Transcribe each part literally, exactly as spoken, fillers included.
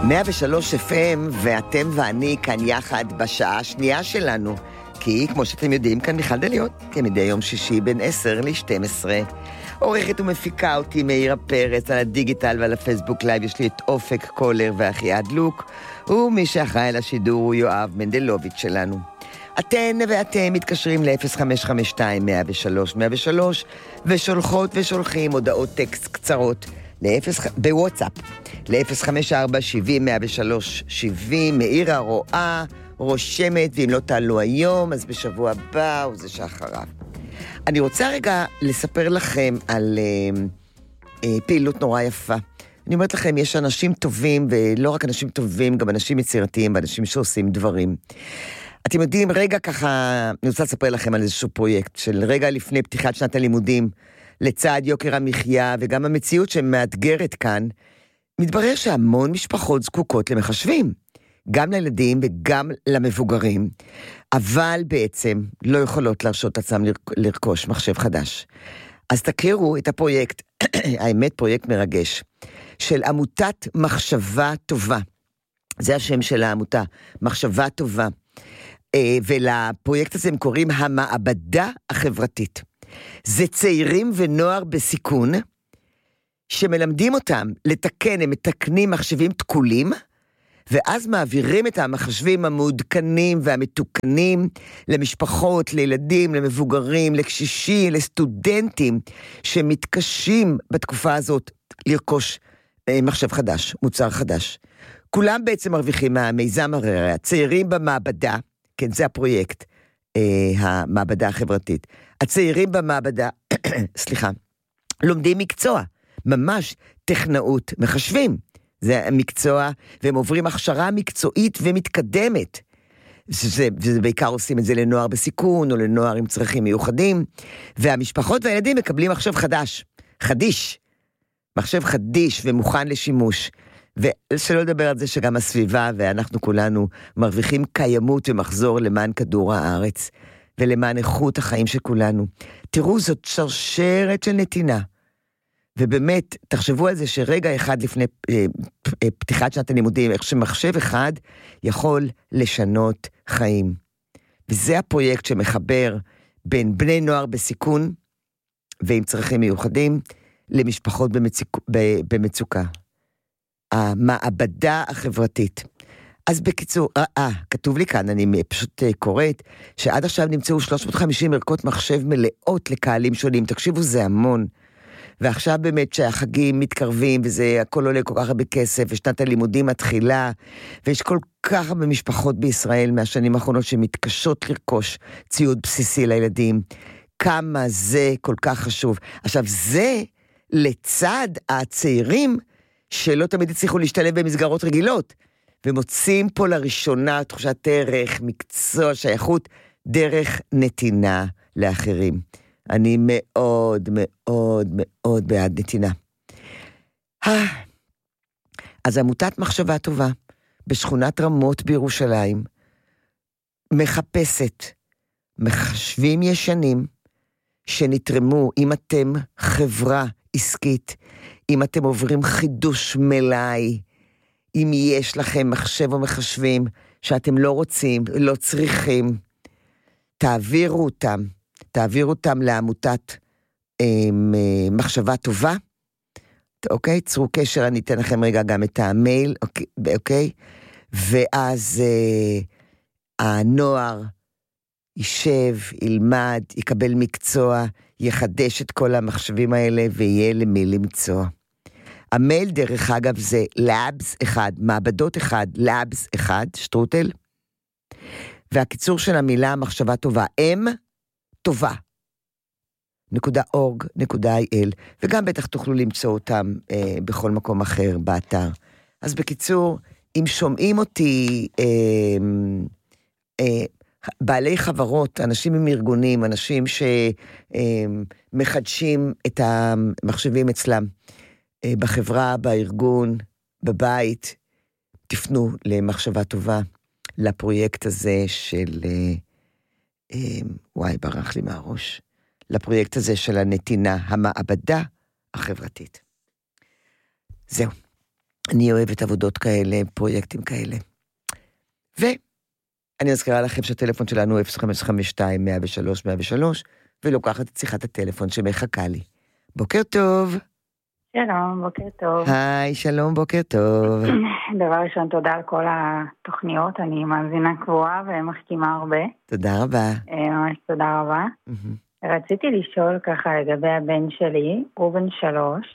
מאה ושלוש אף אם, ואתם ואני כאן יחד בשעה השנייה שלנו, כי כמו שאתם יודעים, כאן מיכל דליות, כמדי יום שישי בין עשר ל-שתים עשרה. עורכת ומפיקה אותי מאירה פרץ, על הדיגיטל ועל הפייסבוק לייב יש לי את אופק קולר ואחיעד לוק, ומי שאחראי על השידור הוא יואב מנדלוביץ' שלנו. אתן ואתם מתקשרים ל-אפס חמש חמש שתיים מאה ושלוש מאה ושלוש ושולחות ושולחים הודעות טקסט קצרות בוואטסאפ ל-אפס חמש ארבע שבעים מאה ושלוש שבעים. מאירה רואה, רושמת, ואם לא תעלו היום אז בשבוע הבא או זה שאחריו. אני רוצה רגע לספר לכם על אה, אה, פעילות נורא יפה. אני אומרת לכם, יש אנשים טובים, ולא רק אנשים טובים, גם אנשים יצירתיים ואנשים שעושים דברים. אתם יודעים, רגע ככה, אני רוצה לספר לכם על איזשהו פרויקט, של רגע לפני פתיחת שנת הלימודים, לצד יוקר המחיה, וגם המציאות שמאתגרת כאן, מתברר שהמון משפחות זקוקות למחשבים, גם לילדים וגם למבוגרים, אבל בעצם לא יכולות להרשות עצמם לרכוש מחשב חדש. אז תכירו את הפרויקט, האמת פרויקט מרגש, של עמותת מחשבה טובה. זה השם של העמותה, מחשבה טובה. ולפרויקט הזה הם קוראים המעבדה החברתית. זה צעירים ונוער בסיכון, שמלמדים אותם לתקן, הם מתקנים מחשבים תקולים, ואז מעבירים את המחשבים המעודכנים והמתוקנים למשפחות, לילדים, למבוגרים, לקשישים, לסטודנטים, שמתקשים בתקופה הזאת לרכוש מחשב חדש, מוצר חדש. כולם בעצם מרוויחים מהמיזם הרי, הצעירים במעבדה, כן, זה הפרויקט, אה, המעבדה החברתית. הצעירים במעבדה, סליחה, לומדים מקצוע, ממש טכנאות מחשבים. זה המקצוע, והם עוברים הכשרה מקצועית ומתקדמת. זה, זה בעיקר עושים את זה לנוער בסיכון, או לנוער עם צרכים מיוחדים, והמשפחות והילדים מקבלים מחשב חדש, חדיש, מחשב חדיש ומוכן לשימוש. ושלא לדבר על זה שגם הסביבה ואנחנו כולנו מרוויחים קיימות ומחזור למען כדור הארץ ולמען איכות החיים של כולנו. תראו, זאת שרשרת של נתינה. ובאמת, תחשבו על זה שרגע אחד לפני אה, אה, פתיחת שנת הלימודים, איך שמחשב אחד יכול לשנות חיים. וזה הפרויקט שמחבר בין בני נוער בסיכון ועם צרכים מיוחדים למשפחות במצוק, במצוקה. המעבדה החברתית. אז בקיצור, אה, כתוב לי כאן, אני פשוט קוראת, שעד עכשיו נמצאו שלוש מאות וחמישים ערכות מחשב מלאות לקהלים שונים, תקשיבו, זה המון. ועכשיו באמת שהחגים מתקרבים, וזה הכל עולה כל כך הרבה כסף, ושנת הלימודים מתחילה, ויש כל כך הרבה משפחות בישראל מהשנים האחרונות שמתקשות לרכוש ציוד בסיסי לילדים. כמה זה כל כך חשוב. עכשיו, זה לצד הצעירים, שלא תמיד הצליחו להשתלב במסגרות רגילות, ומוצאים פה לראשונה תחושת ערך, מקצוע, שייכות, דרך נתינה לאחרים. אני מאוד מאוד מאוד בעד נתינה. אז עמותת מחשבה טובה, בשכונת רמות בירושלים, מחפשת מחשבים ישנים, שנתרמו, אם אתם חברה עסקית, אם אתם עוברים חידוש מלאי, אם יש לכם מחשב או מחשבים שאתם לא רוצים, לא צריכים, תעבירו אותם, תעבירו אותם לעמותת אה, מחשבה טובה, אוקיי? צרו קשר, אני אתן לכם רגע גם את המייל, אוקיי? אוקיי? ואז אה, הנוער יישב, ילמד, יקבל מקצוע, יחדש את כל המחשבים האלה ויהיה למי למצוא. המייל דרך אגב זה לאבס אחד, מעבדות אחד, לאבס אחד, שטרוטל, והקיצור של המילה מחשבה טובה, אם טובה, נקודה אורג, נקודה איי אל, וגם בטח תוכלו למצוא אותם אה, בכל מקום אחר באתר. אז בקיצור, אם שומעים אותי אה, אה, בעלי חברות, אנשים עם ארגונים, אנשים שמחדשים את המחשבים אצלם, בחברה, בארגון, בבית, תפנו למחשבה טובה, לפרויקט הזה של, וואי, ברח לי מהראש, לפרויקט הזה של הנתינה, המעבדה החברתית. זהו. אני אוהבת עבודות כאלה, פרויקטים כאלה. ואני מזכירה לכם שהטלפון שלנו הוא אפס חמש חמש שתיים מאה ושלוש מאה ושלוש, ולוקחת את שיחת הטלפון שמחכה לי. בוקר טוב. שלום, בוקר טוב. היי, שלום, בוקר טוב. דבר ראשון, תודה על כל התוכניות, אני מאזינה קבועה ומחכימה הרבה. תודה רבה. ממש תודה רבה. רציתי לשאול ככה לגבי הבן שלי, הוא בן שלוש,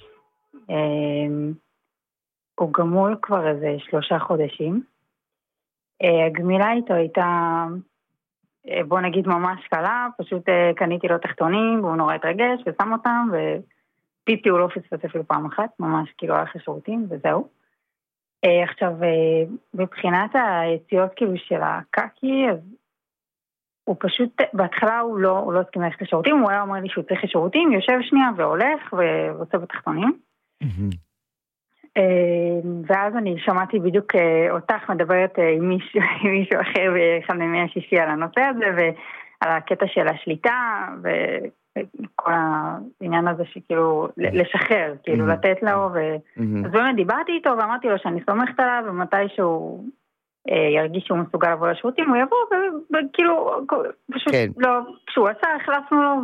הוא גמול כבר איזה שלושה חודשים. הגמילה איתו הייתה, בוא נגיד ממש קלה, פשוט קניתי לו תחתונים, והוא נורא התרגש ושם אותם, ופיפי הוא לא פספס אפילו פעם אחת, ממש כאילו הלך לשירותים וזהו. עכשיו, מבחינת היציאות כאילו של הקקי, אז הוא פשוט, בהתחלה הוא לא, הוא לא הסכים ללכת לשירותים, הוא היה אומר לי שהוא צריך לשירותים, יושב שנייה והולך ועושה בתחתונים. ואז אני שמעתי בדיוק אותך מדברת עם מישהו, עם מישהו אחר באחד מימי השישי על הנושא הזה, ועל הקטע של השליטה, וכל העניין הזה שכאילו לשחרר, כאילו לתת לו, אז באמת דיברתי איתו ואמרתי לו שאני סומכת עליו, ומתי שהוא ירגיש שהוא מסוגל לבוא לשירותים, הוא יבוא, וכאילו פשוט לא, כשהוא עשה, החלפנו לו,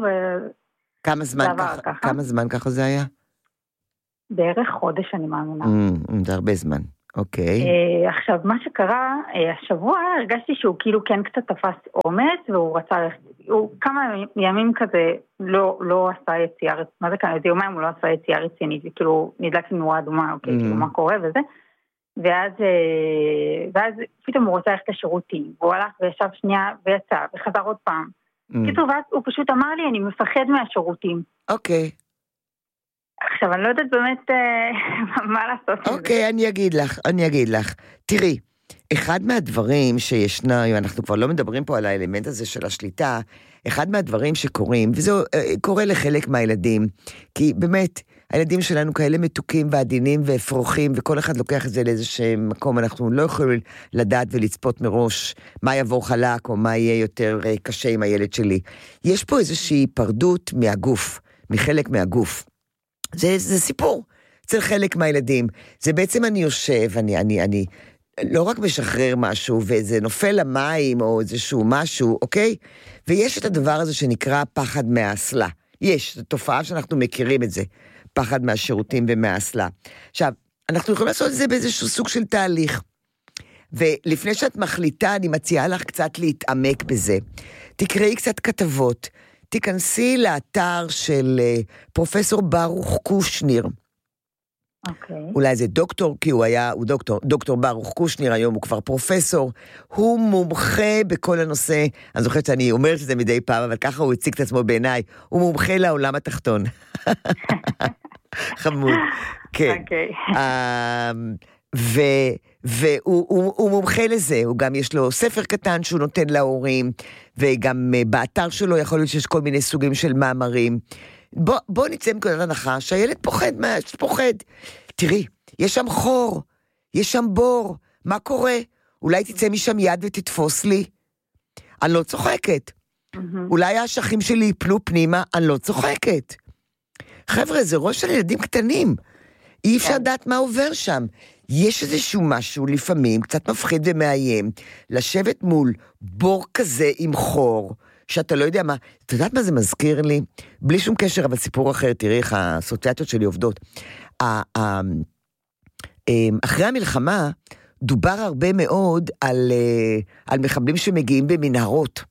כמה זמן ככה זה היה? בערך חודש אני מאמינה. זה הרבה זמן, אוקיי. עכשיו, מה שקרה, השבוע הרגשתי שהוא כאילו כן קצת תפס אומץ, והוא רצה, הוא כמה ימים כזה לא עשה יציאה, מה זה כאן, איזה יומיים הוא לא עשה יציאה רצינית, כאילו נדלק לי נורא אדומה, אוקיי, כאילו מה קורה וזה, ואז פתאום הוא רוצה ללכת לשירותים, והוא הלך וישב שנייה ויצא, וחזר עוד פעם. קיצור, ואז הוא פשוט אמר לי, אני מפחד מהשירותים. אוקיי. עכשיו, אני לא יודעת באמת מה לעשות. אוקיי, אני אגיד לך, אני אגיד לך. תראי, אחד מהדברים שישנה, אנחנו כבר לא מדברים פה על האלמנט הזה של השליטה, אחד מהדברים שקורים, וזה קורה לחלק מהילדים, כי באמת, הילדים שלנו כאלה מתוקים ועדינים ואפרוחים, וכל אחד לוקח את זה לאיזשהו מקום, אנחנו לא יכולים לדעת ולצפות מראש מה יעבור חלק, או מה יהיה יותר קשה עם הילד שלי. יש פה איזושהי פרדות מהגוף, מחלק מהגוף. זה, זה סיפור, אצל חלק מהילדים. זה בעצם אני יושב, אני, אני, אני לא רק משחרר משהו, וזה נופל למים, או איזשהו משהו, אוקיי? ויש את הדבר הזה שנקרא פחד מהאסלה. יש, זו תופעה שאנחנו מכירים את זה, פחד מהשירותים ומהאסלה. עכשיו, אנחנו יכולים לעשות את זה באיזשהו סוג של תהליך. ולפני שאת מחליטה, אני מציעה לך קצת להתעמק בזה. תקראי קצת כתבות, תיכנסי לאתר של פרופסור ברוך קושניר. אוקיי. אולי זה דוקטור, כי הוא היה, הוא דוקטור, דוקטור ברוך קושניר, היום הוא כבר פרופסור. הוא מומחה בכל הנושא, אני זוכרת שאני אומרת שזה מדי פעם, אבל ככה הוא הציג את עצמו בעיניי, הוא מומחה לעולם התחתון. חמוד. כן. אוקיי. ו... והוא הוא, הוא מומחה לזה, הוא גם יש לו ספר קטן שהוא נותן להורים, וגם באתר שלו יכול להיות שיש כל מיני סוגים של מאמרים. בוא, בוא נצא מנקודת הנחה שהילד פוחד, מה, פוחד. תראי, יש שם חור, יש שם בור, מה קורה? אולי תצא משם יד ותתפוס לי? אני לא צוחקת. Mm-hmm. אולי האשכים שלי יפלו פנימה, אני לא צוחקת. חבר'ה, זה ראש של ילדים קטנים. אי אפשר לדעת מה עובר שם. יש איזשהו משהו לפעמים קצת מפחיד ומאיים, לשבת מול בור כזה עם חור, שאתה לא יודע מה, אתה יודעת מה זה מזכיר לי? בלי שום קשר, אבל סיפור אחר, תראי איך הסוציאטיות שלי עובדות. אחרי המלחמה, דובר הרבה מאוד על, על מחבלים שמגיעים במנהרות,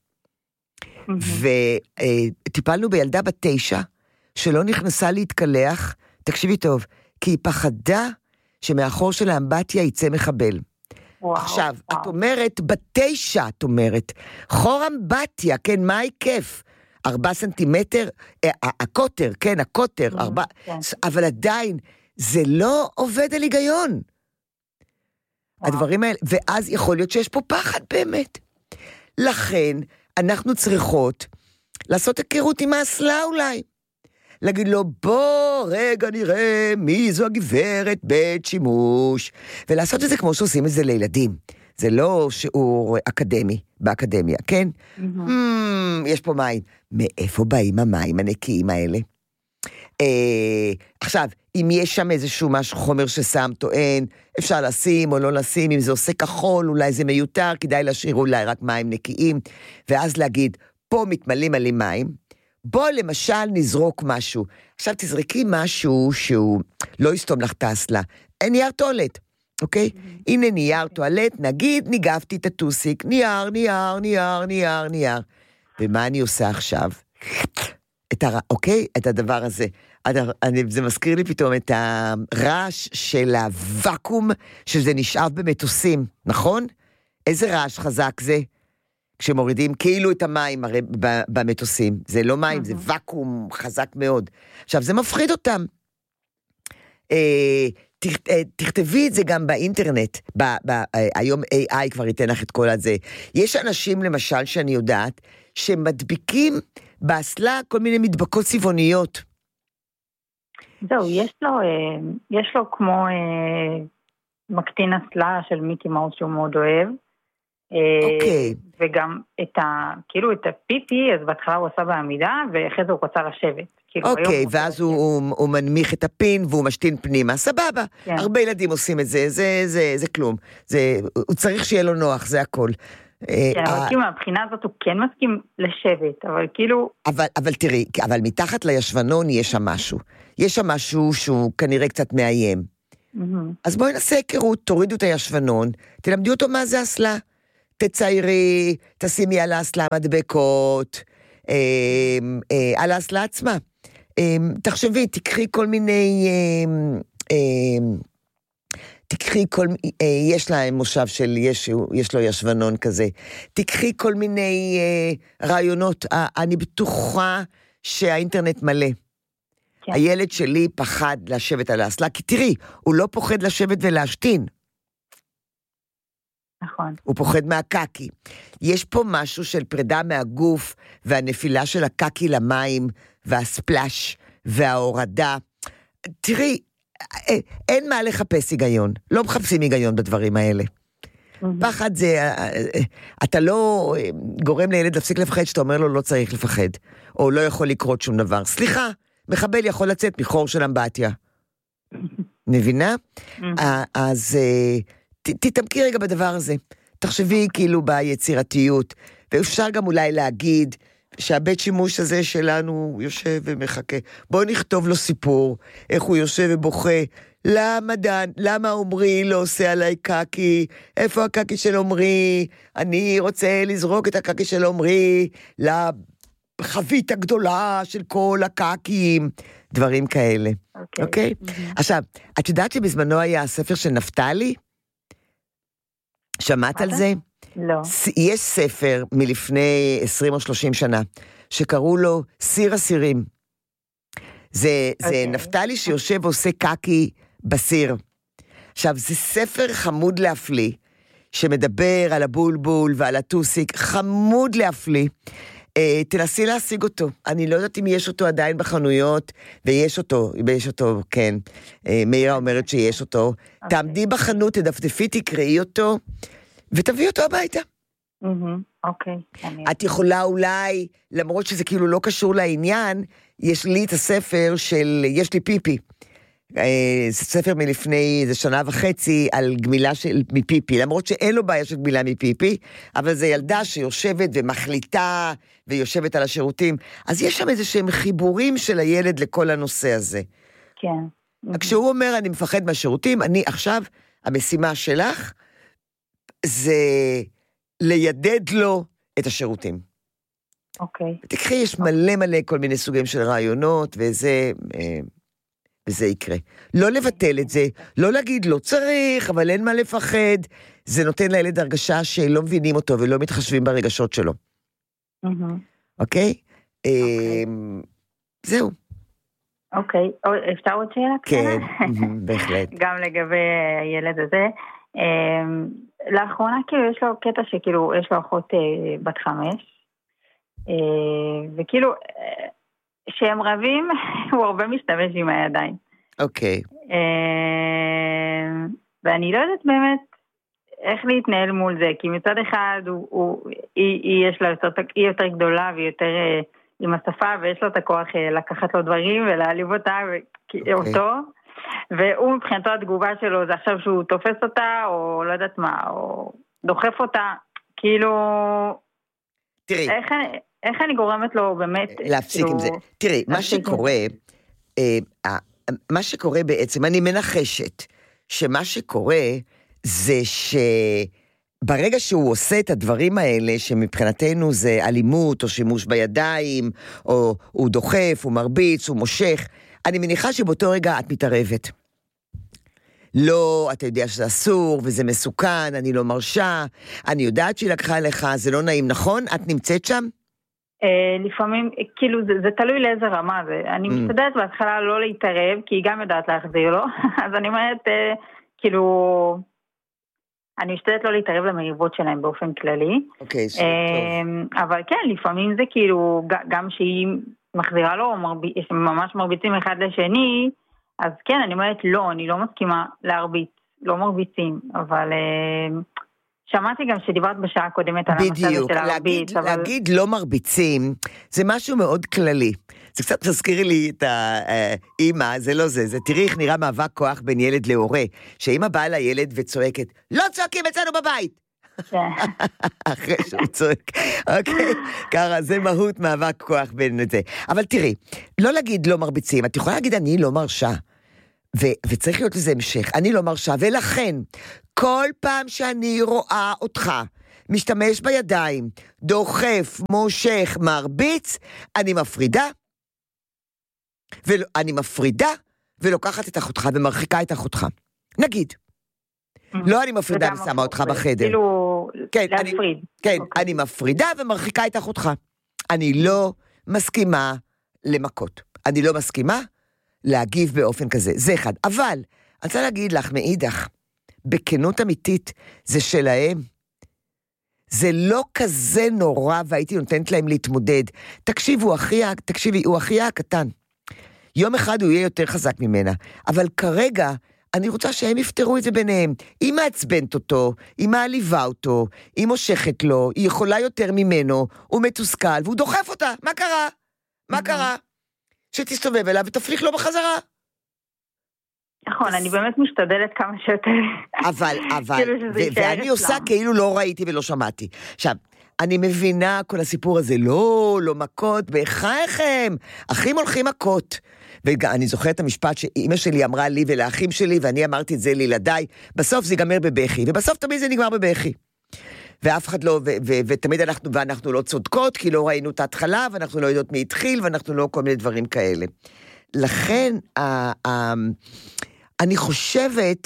וטיפלנו בילדה בת תשע, שלא נכנסה להתקלח, תקשיבי טוב, כי היא פחדה, שמאחור של האמבטיה יצא מחבל. וואו, עכשיו, וואו. את אומרת, בתשע, את אומרת, חור אמבטיה, כן, מה היקף? ארבע סנטימטר, אה, הקוטר, כן, הקוטר, mm, ארבע, כן. אבל עדיין, זה לא עובד על היגיון. וואו. הדברים האלה, ואז יכול להיות שיש פה פחד באמת. לכן, אנחנו צריכות לעשות הכירות עם האסלה אולי. להגיד לו, בוא רגע נראה מי זו הגברת בית שימוש, ולעשות את זה כמו שעושים את זה לילדים. זה לא שיעור אקדמי, באקדמיה, כן? Mm-hmm. Hmm, יש פה מים. מאיפה באים המים הנקיים האלה? אה, עכשיו, אם יש שם איזשהו משהו חומר ששם טוען, אפשר לשים או לא לשים, אם זה עושה כחול, אולי זה מיותר, כדאי להשאיר אולי רק מים נקיים, ואז להגיד, פה מתמלאים מלא מים, בוא למשל נזרוק משהו. עכשיו תזרקי משהו שהוא לא יסתום לך את האסלה. אין נייר טואלט, אוקיי? Mm-hmm. הנה נייר טואלט, נגיד ניגבתי את הטוסיק, נייר, נייר, נייר, נייר, נייר. ומה אני עושה עכשיו? את הר... אוקיי? את הדבר הזה. אני, זה מזכיר לי פתאום את הרעש של הוואקום, שזה נשאב במטוסים, נכון? איזה רעש חזק זה? כשמורידים כאילו את המים הרי במטוסים. זה לא מים, זה וואקום חזק מאוד. עכשיו, זה מפחיד אותם. תכתבי את זה גם באינטרנט. היום איי איי כבר ייתן לך את כל הזה. יש אנשים, למשל, שאני יודעת, שמדביקים באסלה כל מיני מדבקות צבעוניות. זהו, יש לו, יש לו כמו מקטין אסלה של מיקי מאוס שהוא מאוד אוהב. אוקיי. וגם את ה, כאילו את הפיפי, אז בהתחלה הוא עשה בעמידה, ואחרי זה הוא רצה לשבת. אוקיי, ואז הוא מנמיך את הפין, והוא משתין פנימה, סבבה. הרבה ילדים עושים את זה, זה כלום. הוא צריך שיהיה לו נוח, זה הכל. כן, אבל כאילו מהבחינה הזאת הוא כן מסכים לשבת, אבל כאילו... אבל תראי, אבל מתחת לישבנון יש שם משהו. יש שם משהו שהוא כנראה קצת מאיים. אז בואי נעשה היכרות, תורידו את הישבנון, תלמדי אותו מה זה אסלה. תציירי, תשימי על האסלה מדבקות, על האסלה עצמה. תחשבי, תקחי כל מיני... תקחי כל, יש להם מושב של, יש, יש לו ישבנון כזה, תקחי כל מיני אה, רעיונות, אה, אני בטוחה שהאינטרנט מלא. כן. הילד שלי פחד לשבת על האסלה, כי תראי, הוא לא פוחד לשבת ולהשתין. נכון. הוא פוחד מהקקי. יש פה משהו של פרידה מהגוף, והנפילה של הקקי למים, והספלש, וההורדה. תראי, אין מה לחפש היגיון, לא מחפשים היגיון בדברים האלה. פחד זה, אתה לא גורם לילד להפסיק לפחד, שאתה אומר לו לא צריך לפחד, או לא יכול לקרות שום דבר. סליחה, מחבל יכול לצאת מחור של אמבטיה. מבינה? אז תתעמקי רגע בדבר הזה. תחשבי כאילו ביצירתיות, ואפשר גם אולי להגיד, שהבית שימוש הזה שלנו יושב ומחכה. בואו נכתוב לו סיפור, איך הוא יושב ובוכה. למה דן, למה עומרי לא עושה עליי קקי? איפה הקקי של עומרי? אני רוצה לזרוק את הקקי של עומרי לחבית הגדולה של כל הקקים. דברים כאלה. אוקיי? Okay. Okay? Mm-hmm. עכשיו, את יודעת שבזמנו היה הספר של נפתלי? שמעת על זה? לא. יש ספר מלפני עשרים או שלושים שנה, שקראו לו סיר הסירים. זה, okay. זה נפתלי שיושב ועושה קקי בסיר. עכשיו, זה ספר חמוד להפליא, שמדבר על הבולבול ועל הטוסיק, חמוד להפליא. אה, תנסי להשיג אותו. אני לא יודעת אם יש אותו עדיין בחנויות, ויש אותו, יש אותו, כן. אה, מאירה אומרת שיש אותו. Okay. תעמדי בחנות, תדפדפי, תקראי אותו, ותביא אותו הביתה. אוקיי. את יכולה אולי, למרות שזה כאילו לא קשור לעניין, יש לי את הספר של, יש לי פיפי. זה ספר מלפני איזה שנה וחצי על גמילה של, מפיפי, למרות שאין לו בעיה של גמילה מפיפי, אבל זה ילדה שיושבת ומחליטה, ויושבת על השירותים. אז יש שם איזה שהם חיבורים של הילד לכל הנושא הזה. כן. כשהוא אומר, אני מפחד מהשירותים, אני עכשיו, המשימה שלך, זה לידד לו את השירותים. אוקיי. תקחי, יש מלא מלא כל מיני סוגים של רעיונות, וזה, וזה יקרה. לא לבטל את זה, לא להגיד לא צריך, אבל אין מה לפחד, זה נותן לילד הרגשה שלא מבינים אותו, ולא מתחשבים ברגשות שלו. אוקיי? זהו. אוקיי, אפשר עוד שאלה? כן, בהחלט. גם לגבי הילד הזה, לאחרונה כאילו יש לו קטע שכאילו יש לו אחות בת חמש, וכאילו שהם רבים הוא הרבה משתמש עם הידיים. אוקיי. ואני לא יודעת באמת איך להתנהל מול זה, כי מצד אחד הוא, הוא, היא, היא יש לה יותר, היא יותר גדולה והיא יותר, עם השפה, ויש לו את הכוח לקחת לו דברים ולהעליב אותה ואותו, והוא מבחינתו התגובה שלו זה עכשיו שהוא תופס אותה, או לא יודעת מה, או דוחף אותה, כאילו... תראי. איך, איך אני גורמת לו באמת... להפסיק כאילו, עם זה. תראי, מה שקורה, אה, אה, מה שקורה בעצם, אני מנחשת, שמה שקורה זה שברגע שהוא עושה את הדברים האלה, שמבחינתנו זה אלימות, או שימוש בידיים, או הוא דוחף, הוא מרביץ, הוא מושך, אני מניחה שבאותו רגע את מתערבת. לא, אתה יודע שזה אסור, וזה מסוכן, אני לא מרשה, אני יודעת שהיא לקחה לך, זה לא נעים, נכון? את נמצאת שם? לפעמים, כאילו, זה, זה תלוי לאיזה רמה זה. אני משתדלת בהתחלה לא להתערב, כי היא גם יודעת להחזיר לו, אז אני אומרת, כאילו, אני משתדלת לא להתערב למריבות שלהם באופן כללי. אוקיי, טוב. אבל כן, לפעמים זה כאילו, גם שהיא מחזירה לו, ממש מרביצים אחד לשני, אז כן, אני אומרת, לא, אני לא מסכימה להרביץ, לא מרביצים, אבל שמעתי גם שדיברת בשעה הקודמת על הנושא הזה של להרביץ. בדיוק, להגיד לא מרביצים, זה משהו מאוד כללי. זה קצת תזכירי לי את האמא, זה לא זה, זה תראי איך נראה מאבק כוח בין ילד להורה, שאמא באה לילד וצועקת, לא צועקים אצלנו בבית! אחרי שהוא צועק, אוקיי, ככה זה מהות מאבק כוח בין זה. אבל תראי, לא להגיד לא מרביצים, את יכולה להגיד אני לא מרשה, וצריך להיות לזה המשך, אני לא מרשה, ולכן, כל פעם שאני רואה אותך, משתמש בידיים, דוחף, מושך, מרביץ, אני מפרידה, ואני מפרידה, ולוקחת את אחותך, ומרחיקה את אחותך. נגיד. לא אני מפרידה ושמה אותך בחדר. כאילו, להפריד. כן, אני מפרידה ומרחיקה את אחותך. אני לא מסכימה למכות. אני לא מסכימה להגיב באופן כזה. זה אחד. אבל, אני רוצה להגיד לך, מאידך, בכנות אמיתית, זה שלהם. זה לא כזה נורא, והייתי נותנת להם להתמודד. תקשיבו, אחיה, תקשיבי, הוא אחיה הקטן. יום אחד הוא יהיה יותר חזק ממנה. אבל כרגע, אני רוצה שהם יפתרו את זה ביניהם. היא מעצבנת אותו, היא מעליבה אותו, היא מושכת לו, היא יכולה יותר ממנו, הוא מתוסכל, והוא דוחף אותה. מה קרה? מה קרה? שתסתובב אליו ותפליך לו בחזרה. נכון, אני באמת משתדלת כמה שיותר. אבל, אבל, ואני עושה כאילו לא ראיתי ולא שמעתי. עכשיו, אני מבינה כל הסיפור הזה, לא, לא מכות, בחייכם, אחים הולכים מכות. ואני זוכרת את המשפט שאמא שלי אמרה לי ולאחים שלי, ואני אמרתי את זה לילדיי, בסוף זה ייגמר בבכי, ובסוף תמיד זה נגמר בבכי. ואף אחד לא, ו- ו- ותמיד אנחנו, ואנחנו לא צודקות, כי לא ראינו את ההתחלה, ואנחנו לא יודעות מי התחיל, ואנחנו לא כל מיני דברים כאלה. לכן, ה- ה- אני חושבת,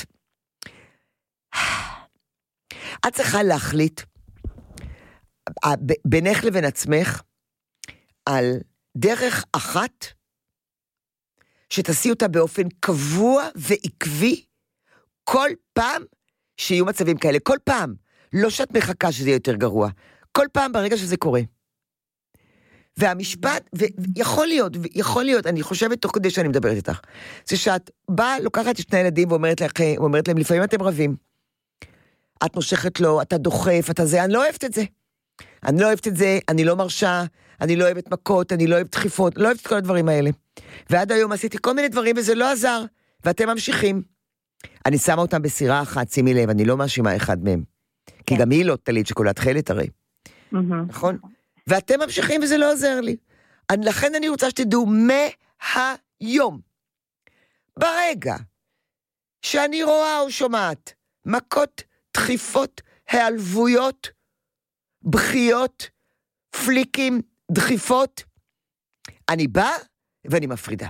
את צריכה להחליט, בינך לבין עצמך, על דרך אחת, שתעשי אותה באופן קבוע ועקבי, כל פעם שיהיו מצבים כאלה, כל פעם, לא שאת מחכה שזה יהיה יותר גרוע, כל פעם ברגע שזה קורה. והמשפט, ויכול להיות, יכול להיות, אני חושבת תוך כדי שאני מדברת איתך, זה שאת באה, לוקחת את שני ילדים ואומרת להם, ואומרת להם, לפעמים אתם רבים, את מושכת לו, אתה דוחף, אתה זה, אני לא אוהבת את זה. אני לא אוהבת את זה, אני לא מרשה, אני לא אוהבת מכות, אני לא אוהבת דחיפות, לא אוהבת את כל הדברים האלה. ועד היום עשיתי כל מיני דברים וזה לא עזר, ואתם ממשיכים. אני שמה אותם בסירה אחת, שימי לב, אני לא מאשימה אחד מהם. כי גם היא לא תלית שכולת חלת הרי. נכון? ואתם ממשיכים וזה לא עוזר לי. לכן אני רוצה שתדעו מהיום, ברגע שאני רואה או שומעת מכות, דחיפות, העלבויות, בחיות, פליקים, דחיפות, אני באה ואני מפרידה.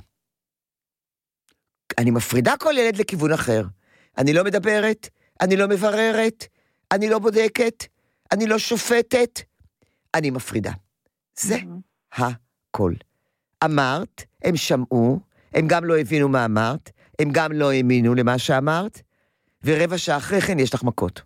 אני מפרידה כל ילד לכיוון אחר. אני לא מדברת, אני לא מבררת, אני לא בודקת, אני לא שופטת, אני מפרידה. זה הכל. אמרת, הם שמעו, הם גם לא הבינו מה אמרת, הם גם לא האמינו למה שאמרת, ורבע שעה אחרי כן יש לך מכות.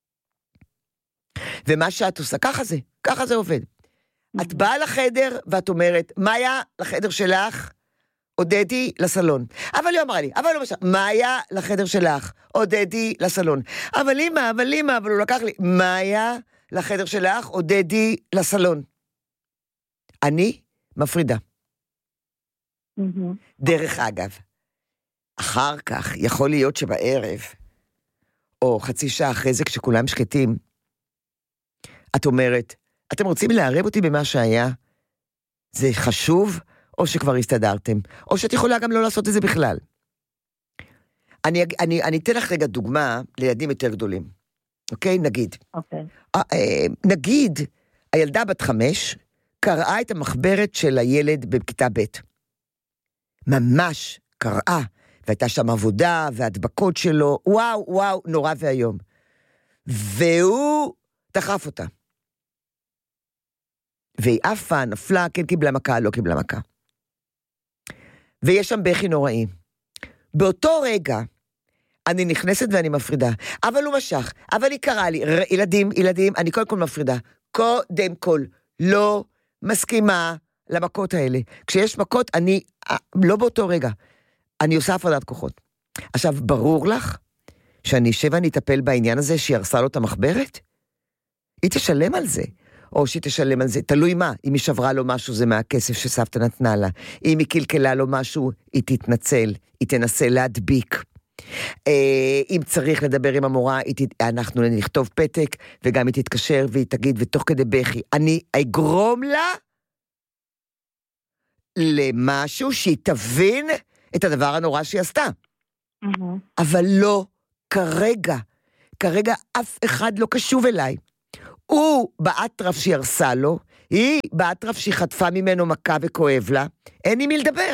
ומה שאת עושה, ככה זה, ככה זה עובד. את באה לחדר ואת אומרת, מאיה לחדר שלך, עודדי לסלון. אבל היא אמרה לי, אבל לא משנה, מאיה לחדר שלך, עודדי לסלון. אבל אמא, אבל אמא, אבל הוא לקח לי, מאיה לחדר שלך, עודדי לסלון. אני מפרידה. מהמם. דרך אגב, אחר כך יכול להיות שבערב, או חצי שעה אחרי זה כשכולם שקטים, את אומרת, אתם רוצים לערב אותי במה שהיה? זה חשוב, או שכבר הסתדרתם? או שאת יכולה גם לא לעשות את זה בכלל? אני, אני, אני אתן לך רגע דוגמה לילדים יותר גדולים. אוקיי? נגיד. אוקיי. אה, אה, נגיד, הילדה בת חמש קראה את המחברת של הילד בכיתה ב'. ממש קראה, והייתה שם עבודה והדבקות שלו, וואו, וואו, נורא והיום. והוא דחף אותה. והיא עפה, נפלה, כן קיבלה מכה, לא קיבלה מכה. ויש שם בכי נוראי. באותו רגע, אני נכנסת ואני מפרידה. אבל הוא משך, אבל היא קראה לי, ר, ילדים, ילדים, אני קודם כל מפרידה. קודם כל, לא מסכימה למכות האלה. כשיש מכות, אני, לא באותו רגע, אני עושה הפרדת כוחות. עכשיו, ברור לך, שאני אשב ואני אטפל בעניין הזה, שהיא הרסה לו את המחברת? היא תשלם על זה. או שהיא תשלם על זה, תלוי מה, אם היא שברה לו משהו, זה מהכסף שסבתא נתנה לה, אם היא קלקלה לו משהו, היא תתנצל, היא תנסה להדביק, אם צריך לדבר עם המורה, אנחנו נכתוב פתק, וגם היא תתקשר, והיא תגיד, ותוך כדי בכי, אני אגרום לה, למשהו שהיא תבין, את הדבר הנורא שהיא עשתה, אבל לא, כרגע, כרגע אף אחד לא קשוב אליי, הוא באטרף שהיא הרסה לו, היא באטרף שהיא חטפה ממנו מכה וכואב לה, אין עם מי לדבר.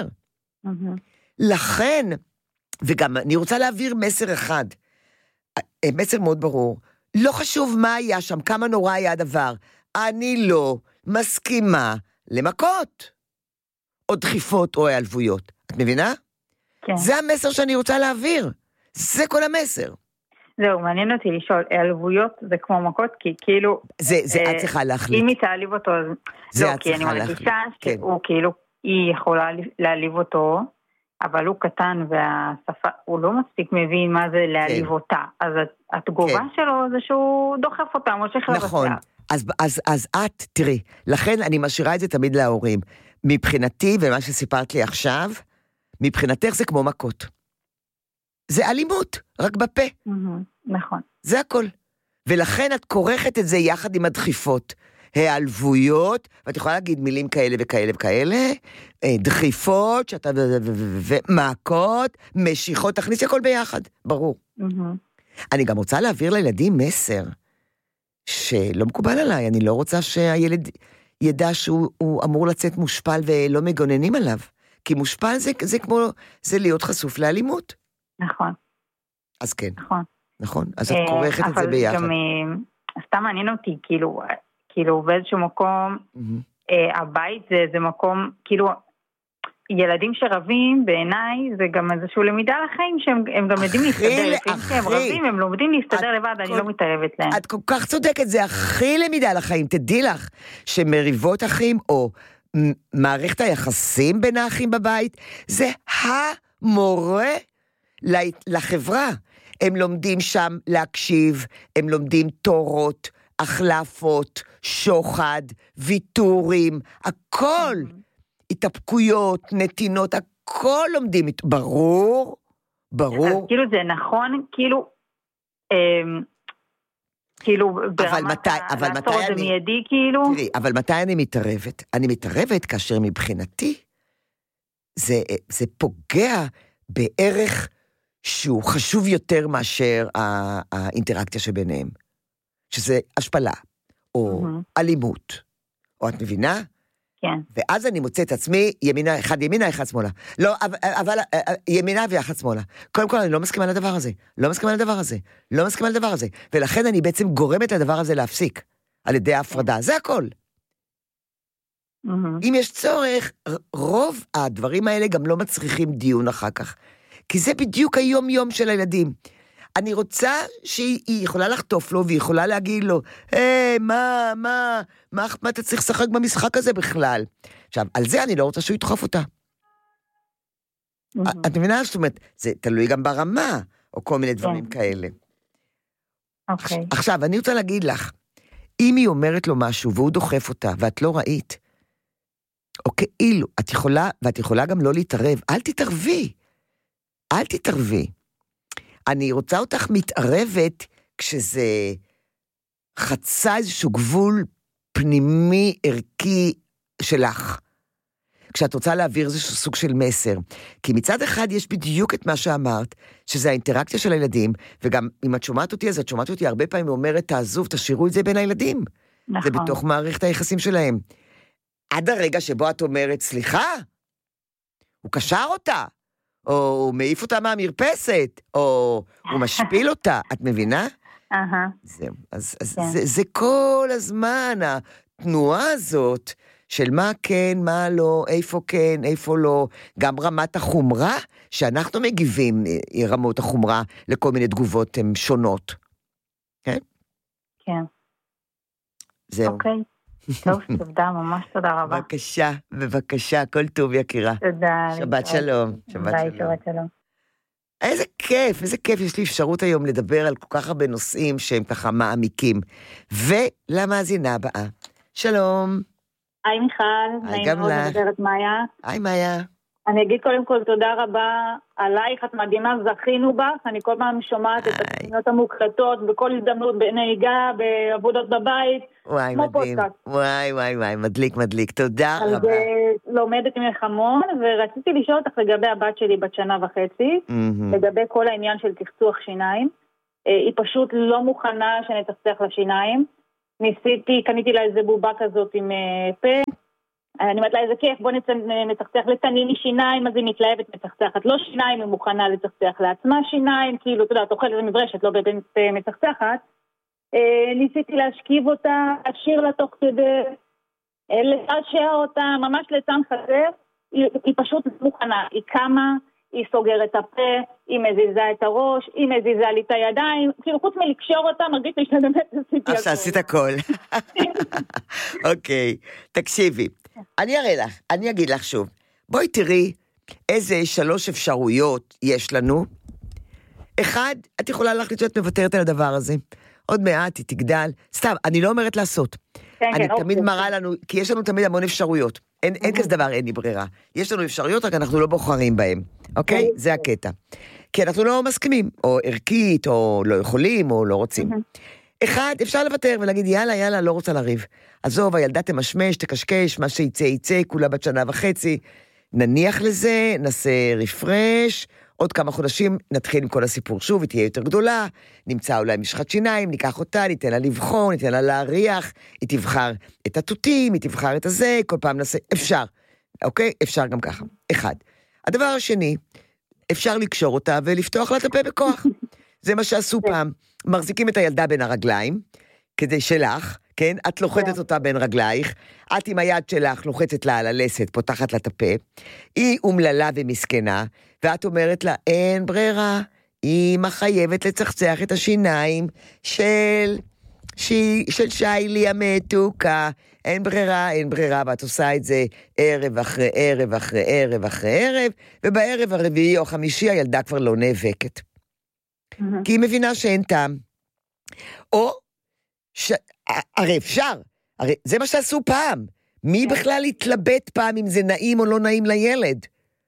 לכן, וגם אני רוצה להעביר מסר אחד, מסר מאוד ברור, לא חשוב מה היה שם, כמה נורא היה הדבר, אני לא מסכימה למכות, או דחיפות או העלבויות. את מבינה? כן. זה המסר שאני רוצה להעביר, זה כל המסר. זהו, מעניין אותי לשאול, העלבויות זה כמו מכות, כי כאילו... זה, זה את צריכה להחליט. אם היא תעליב אותו, אז... זה לא, את כי אני צריכה להחליט. מרגישה שהוא כאילו, היא יכולה להעליב אותו, אבל הוא קטן והשפה, הוא לא מספיק מבין מה זה להעליב אותה. אז התגובה שלו זה שהוא דוחף אותה, מושך לבצע. נכון, אז, אז, אז את, תראי, לכן אני משאירה את זה תמיד להורים. מבחינתי, ומה שסיפרת לי עכשיו, מבחינתך זה כמו מכות. זה אלימות, רק בפה. נכון. זה הכל. ולכן את כורכת את זה יחד עם הדחיפות. העלבויות, ואת יכולה להגיד מילים כאלה וכאלה וכאלה, דחיפות, שאתה ומעקות, משיכות, תכניסי הכל ביחד, ברור. אני גם רוצה להעביר לילדים מסר, שלא מקובל עליי, אני לא רוצה שהילד ידע שהוא אמור לצאת מושפל ולא מגוננים עליו, כי מושפל זה, זה כמו, זה להיות חשוף לאלימות. נכון. אז כן. נכון. נכון, אז את כורכת את זה ביחד. אבל גם, סתם מעניין אותי, כאילו, כאילו באיזשהו מקום, הבית זה מקום, כאילו, ילדים שרבים בעיניי, זה גם איזשהו למידה לחיים, שהם גם יודעים להסתדר, לפעמים שהם רבים, הם לומדים להסתדר לבד, אני לא מתערבת להם. את כל כך צודקת, זה הכי למידה לחיים, תדעי לך, שמריבות אחים, או מערכת היחסים בין האחים בבית, זה המורה לחברה. הם לומדים שם להקשיב, הם לומדים תורות, החלפות, שוחד, ויתורים, הכל, התאפקויות, נתינות, הכל לומדים, ברור, ברור. אז כאילו זה נכון, כאילו, כאילו ברמת לעצור את זה מיידי, כאילו. תראי, אבל מתי אני מתערבת? אני מתערבת כאשר מבחינתי, זה, זה פוגע בערך שהוא חשוב יותר מאשר האינטראקציה שביניהם. שזה השפלה, או אלימות, או את מבינה? כן. ואז אני מוצא את עצמי, ימינה, אחד ימינה, אחד שמאלה. לא, אבל ימינה ואחד שמאלה. קודם כל, אני לא מסכימה לדבר הזה. לא מסכימה לדבר הזה. לא מסכימה לדבר הזה. ולכן אני בעצם גורמת לדבר הזה להפסיק, על ידי ההפרדה. זה הכל. אם יש צורך, רוב הדברים האלה גם לא מצריכים דיון אחר כך. כי זה בדיוק היום-יום של הילדים. אני רוצה שהיא יכולה לחטוף לו, והיא יכולה להגיד לו, היי, מה, מה, מה, מה אתה צריך לשחק במשחק הזה בכלל? עכשיו, על זה אני לא רוצה שהוא ידחוף אותה. את מבינה? זאת אומרת, זה תלוי גם ברמה, או כל מיני דברים כאלה. אוקיי. עכשיו, אני רוצה להגיד לך, אם היא אומרת לו משהו, והוא דוחף אותה, ואת לא ראית, או כאילו, את יכולה, ואת יכולה גם לא להתערב, אל תתערבי, אל תתערבי. אני רוצה אותך מתערבת כשזה חצה איזשהו גבול פנימי ערכי שלך. כשאת רוצה להעביר איזשהו סוג של מסר. כי מצד אחד יש בדיוק את מה שאמרת, שזה האינטראקציה של הילדים, וגם אם את שומעת אותי, אז את שומעת אותי הרבה פעמים אומרת, תעזוב, תשאירו את זה בין הילדים. נכון. זה בתוך מערכת היחסים שלהם. עד הרגע שבו את אומרת, סליחה, הוא קשר אותה, או הוא מעיף אותה מהמרפסת, או הוא משפיל אותה, את מבינה? אהה. זהו, אז, אז כן. זה, זה כל הזמן, התנועה הזאת, של מה כן, מה לא, איפה כן, איפה לא, גם רמת החומרה, שאנחנו מגיבים, רמות החומרה, לכל מיני תגובות הן שונות. כן? כן. זהו. אוקיי. טוב, תודה, ממש תודה רבה. בבקשה, בבקשה, כל טוב יקירה. תודה. שבת שלום. שבת ביי, שלום. שבת שלום. איזה כיף, איזה כיף, יש לי אפשרות היום לדבר על כל כך הרבה נושאים שהם ככה מעמיקים. ולמאזינה הבאה. שלום. היי מיכל, נעים מאוד מדברת מאיה. היי מאיה. אני אגיד קודם כל תודה רבה עלייך, את מדהימה, זכינו בך, אני כל פעם שומעת את התוכניות המוקלטות, בכל הזדמנות בנהיגה, בעבודות בבית, וואי, מדהים. וואי, וואי, וואי, מדליק, מדליק, תודה רבה. אז לומדת ממך המון, ורציתי לשאול אותך לגבי הבת שלי בת שנה וחצי, לגבי כל העניין של תחצוח שיניים, היא פשוט לא מוכנה שנצחצח לה שיניים, ניסיתי, קניתי לה איזה בובה כזאת עם פה, אני אומרת לה איזה כיף, בוא נצחצח לתנים משיניים, אז היא מתלהבת מצחצחת, לא שיניים, היא מוכנה לצחצח לעצמה שיניים, כאילו, אתה יודע, תאכל איזה מברשת, לא באמת מצחצחת, ניסיתי להשכיב אותה, להשאיר לה תוך כדי, לשעשע אותה, ממש לצן חזר, היא, היא פשוט מוכנה, היא קמה, היא סוגרת את הפה, היא מזיזה את הראש, היא מזיזה לי את הידיים, כאילו חוץ מלקשור אותה, מרגיש לי שבאמת עשיתי הכל. עכשיו עשית הכל. אוקיי, תקשיבי, אני אראה לך, אני אגיד לך שוב, בואי תראי איזה שלוש אפשרויות יש לנו. אחד, את יכולה להחליט שאת מוותרת על הדבר הזה. עוד מעט היא תגדל, סתם, אני לא אומרת לעשות. כן, אני כן, תמיד אוקיי. מראה לנו, כי יש לנו תמיד המון אפשרויות. אין, אין כזה דבר, אין לי ברירה. יש לנו אפשרויות, רק אנחנו לא בוחרים בהן. אוקיי? זה הקטע. כי אנחנו לא מסכימים, או ערכית, או לא יכולים, או לא רוצים. אחד, אפשר לוותר ולהגיד, יאללה, יאללה, לא רוצה לריב. עזוב, הילדה תמשמש, תקשקש, מה שיצא, יצא, כולה בת שנה וחצי. נניח לזה, נעשה רפרש, עוד כמה חודשים נתחיל עם כל הסיפור שוב, היא תהיה יותר גדולה, נמצא אולי משחת שיניים, ניקח אותה, ניתן לה לבחון, ניתן לה להריח, היא תבחר את התותים, היא תבחר את הזה, כל פעם נעשה, אפשר, אוקיי? אפשר גם ככה. אחד. הדבר השני, אפשר לקשור אותה ולפתוח לה את הפה בכוח. זה מה שעשו פעם. מחזיקים את הילדה בין הרגליים, כדי שלך, כן? את לוחצת אותה בין רגלייך, את עם היד שלך לוחצת לה על הלסת, פותחת לה את הפה, היא אומללה ומסכנה, ואת אומרת לה, אין ברירה, היא מחייבת לצחצח את השיניים של, של, של שיילי המתוקה, אין ברירה, אין ברירה, ואת עושה את זה ערב אחרי ערב אחרי ערב אחרי ערב, ובערב הרביעי או חמישי הילדה כבר לא נאבקת. Mm-hmm. כי היא מבינה שאין טעם. או, ש... הרי אפשר, הרי זה מה שעשו פעם. מי בכלל התלבט פעם אם זה נעים או לא נעים לילד?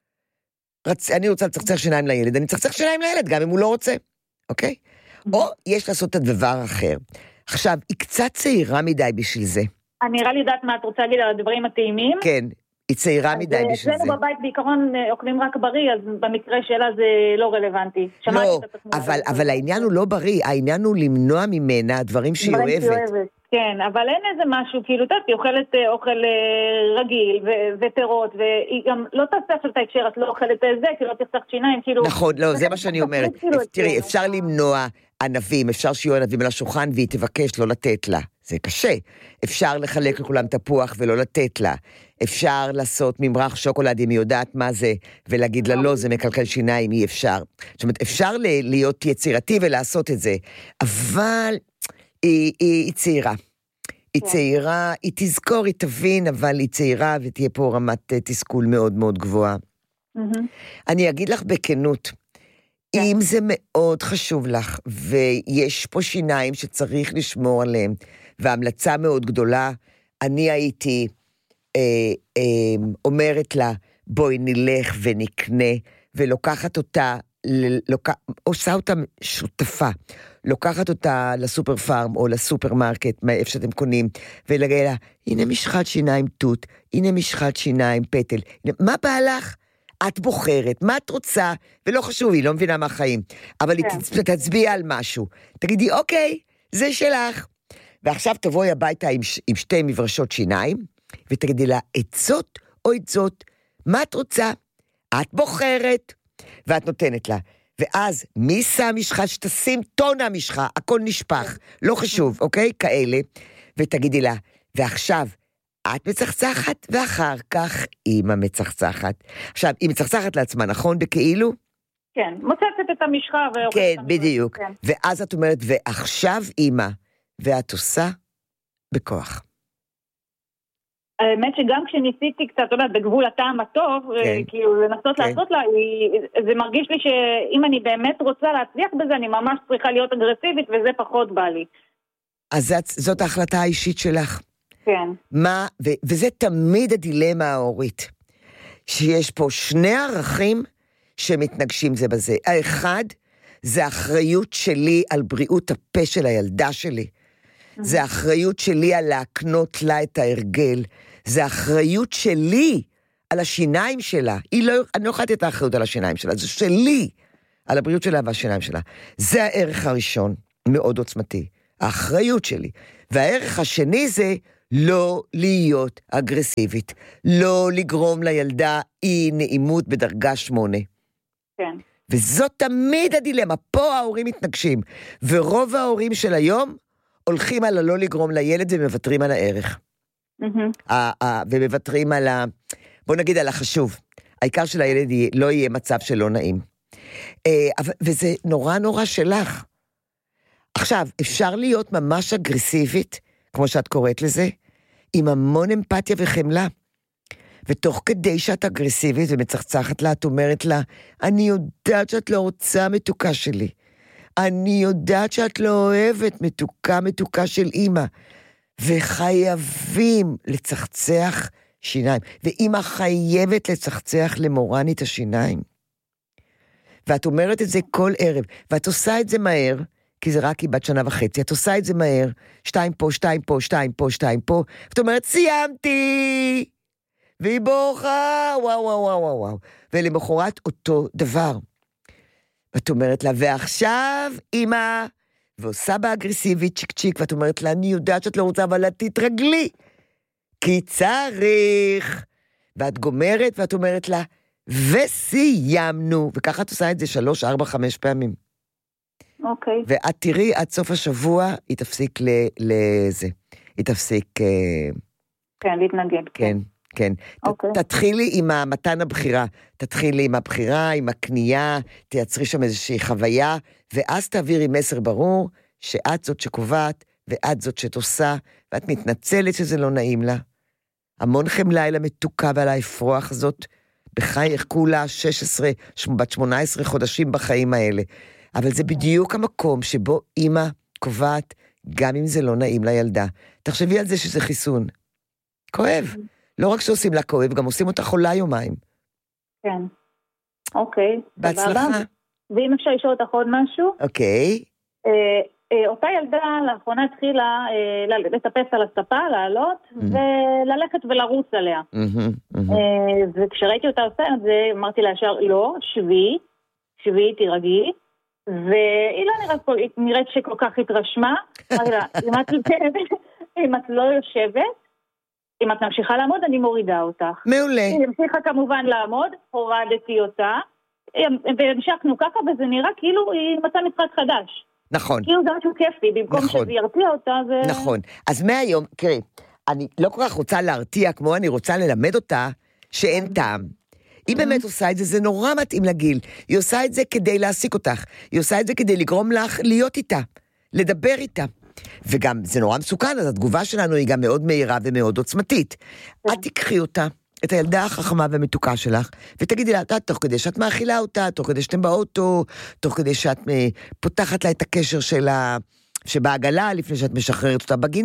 רצ... אני רוצה לצחצח שיניים לילד, אני צחצח שיניים לילד, גם אם הוא לא רוצה, אוקיי? או יש לעשות את הדבר אחר. עכשיו, היא קצת צעירה מדי בשביל זה. אני נראה לי יודעת מה את רוצה להגיד על הדברים הטעימים. כן, היא צעירה מדי בשביל זה. אצלנו בבית בעיקרון אוכלים רק בריא, אז במקרה שלה זה לא רלוונטי. לא, אבל, אבל העניין הוא לא בריא, העניין הוא למנוע ממנה דברים שהיא אוהבת. כן, אבל אין איזה משהו, כאילו, היא אוכלת אוכל רגיל ופירות, והיא גם לא תעשה עכשיו את ההקשר, את לא אוכלת זה, כי לא תחצח שיניים, כאילו... נכון, לא, זה מה שאני אומרת. תראי, אפשר למנוע ענבים, אפשר שיהיו ענבים על השולחן, והיא תבקש לא לתת לה. זה קשה. אפשר לחלק לכולם תפוח ולא לתת לה. אפשר לעשות ממרח שוקולד, אם היא יודעת מה זה, ולהגיד לה לא, זה מקלקל שיניים, אי אפשר. זאת אומרת, אפשר להיות יצירתי ולעשות את זה, אבל היא, היא, היא צעירה. היא צעירה, היא תזכור, היא תבין, אבל היא צעירה, ותהיה פה רמת תסכול מאוד מאוד גבוהה. אני אגיד לך בכנות, אם זה מאוד חשוב לך, ויש פה שיניים שצריך לשמור עליהם, והמלצה מאוד גדולה, אני הייתי אה, אה, אומרת לה, בואי נלך ונקנה, ולוקחת אותה, לוק... עושה אותה שותפה, לוקחת אותה לסופר פארם, או לסופרמרקט, מאיפה שאתם קונים, ולהגיד לה, הנה משחת שיניים תות, הנה משחת שיניים פטל, מה בא לך? את בוחרת, מה את רוצה, ולא חשוב, היא לא מבינה מה חיים, אבל היא תצביע על משהו, תגידי, אוקיי, זה שלך, ועכשיו תבואי הביתה עם, עם שתי מברשות שיניים, ותגידי לה, את זאת או את זאת, מה את רוצה? את בוחרת, ואת נותנת לה, ואז מי שם משחה, שתשים טונה משחה, הכל נשפך, לא חשוב, אוקיי? כאלה, ותגידי לה, ועכשיו, את מצחצחת, ואחר כך אמא מצחצחת. עכשיו, היא מצחצחת לעצמה, נכון? בכאילו? כן, מוצצת את המשחה. כן, בדיוק. כן. ואז את אומרת, ועכשיו אמא, ואת עושה בכוח. האמת שגם כשניסיתי קצת, אתה יודע, בגבול הטעם הטוב, כן. כאילו לנסות כן. לעשות לה, זה מרגיש לי שאם אני באמת רוצה להצליח בזה, אני ממש צריכה להיות אגרסיבית, וזה פחות בא לי. אז זאת, זאת ההחלטה האישית שלך. כן. מה, ו, וזה תמיד הדילמה ההורית, שיש פה שני ערכים שמתנגשים זה בזה. האחד, זה האחריות שלי על בריאות הפה של הילדה שלי. זה האחריות שלי על להקנות לה את ההרגל. זה האחריות שלי על השיניים שלה. היא לא, אני לא יכולת את האחריות על השיניים שלה, זה שלי, על הבריאות שלה והשיניים שלה. זה הערך הראשון, מאוד עוצמתי. האחריות שלי. והערך השני זה לא להיות אגרסיבית. לא לגרום לילדה אי נעימות בדרגה שמונה. כן. וזאת תמיד הדילמה. פה ההורים מתנגשים. ורוב ההורים של היום הולכים על הלא לגרום לילד ומוותרים על הערך. Mm-hmm. ומוותרים על ה... בוא נגיד על החשוב. העיקר של הילד לא יהיה מצב שלא נעים. וזה נורא נורא שלך. עכשיו, אפשר להיות ממש אגרסיבית, כמו שאת קוראת לזה, עם המון אמפתיה וחמלה. ותוך כדי שאת אגרסיבית ומצחצחת לה, את אומרת לה, אני יודעת שאת לא רוצה מתוקה שלי. אני יודעת שאת לא אוהבת מתוקה מתוקה של אמא. וחייבים לצחצח שיניים. ואמא חייבת לצחצח למורני את השיניים. ואת אומרת את זה כל ערב. ואת עושה את זה מהר, כי זה רק היא בת שנה וחצי. את עושה את זה מהר. שתיים פה, שתיים פה, שתיים פה, שתיים פה. ואת אומרת, סיימתי! והיא בוכה, וואו, וואו, וואו, וואו, וואו. ולמחרת אותו דבר. ואת אומרת לה, ועכשיו, אמא, ועושה באגרסיבית, צ'יק צ'יק, ואת אומרת לה, אני יודעת שאת לא רוצה, אבל את תתרגלי, כי צריך. ואת גומרת, ואת אומרת לה, וסיימנו, וככה את עושה את זה שלוש, ארבע, חמש פעמים. אוקיי. ואת תראי, עד סוף השבוע, היא תפסיק לזה. היא תפסיק... כן, להתנגד. כן. כן, okay. תתחילי עם המתן הבחירה, תתחילי עם הבחירה, עם הקנייה, תייצרי שם איזושהי חוויה, ואז תעבירי מסר ברור, שאת זאת שקובעת, ואת זאת שתעושה, ואת מתנצלת שזה לא נעים לה. המון חמלה אל המתוקה ועל האפרוח הזאת, בחייך כולה שש עשרה, בת שמונה עשרה חודשים בחיים האלה, אבל זה בדיוק המקום שבו אמא קובעת, גם אם זה לא נעים לילדה. תחשבי על זה שזה חיסון. כואב. לא רק שעושים לה כואב, גם עושים אותה חולה יומיים. כן. אוקיי. בהצלחה. ואם אפשר לשאול אותך עוד משהו? אוקיי. אותה ילדה לאחרונה התחילה לטפס על הספה, לעלות, וללכת ולרוץ עליה. וכשראיתי אותה עושה את זה, אמרתי לה ישר, לא, שבי, שבי, תירגעי, והיא לא נראית שכל כך התרשמה. אמרתי לה, אם את לא יושבת, אם את ממשיכה לעמוד, אני מורידה אותך. מעולה. היא המשיכה כמובן לעמוד, הורדתי אותה, והמשכנו ככה, וזה נראה כאילו היא מצאה משחק חדש. נכון. כאילו זה משהו כיפי, במקום נכון. שזה ירתיע אותה, זה... נכון. אז מהיום, קראי, אני לא כל כך רוצה להרתיע, כמו אני רוצה ללמד אותה, שאין טעם. היא באמת עושה את זה, זה נורא מתאים לגיל. היא עושה את זה כדי להעסיק אותך. היא עושה את זה כדי לגרום לך להיות איתה, לדבר איתה. וגם זה נורא מסוכן, אז התגובה שלנו היא גם מאוד מהירה ומאוד עוצמתית. את תקחי אותה, את הילדה החכמה והמתוקה שלך, ותגידי לה, תוך כדי שאת מאכילה אותה, תוך כדי שאתם באוטו, תוך כדי שאת פותחת לה את הקשר שלה, שבעגלה, לפני שאת משחררת אותה בגינה,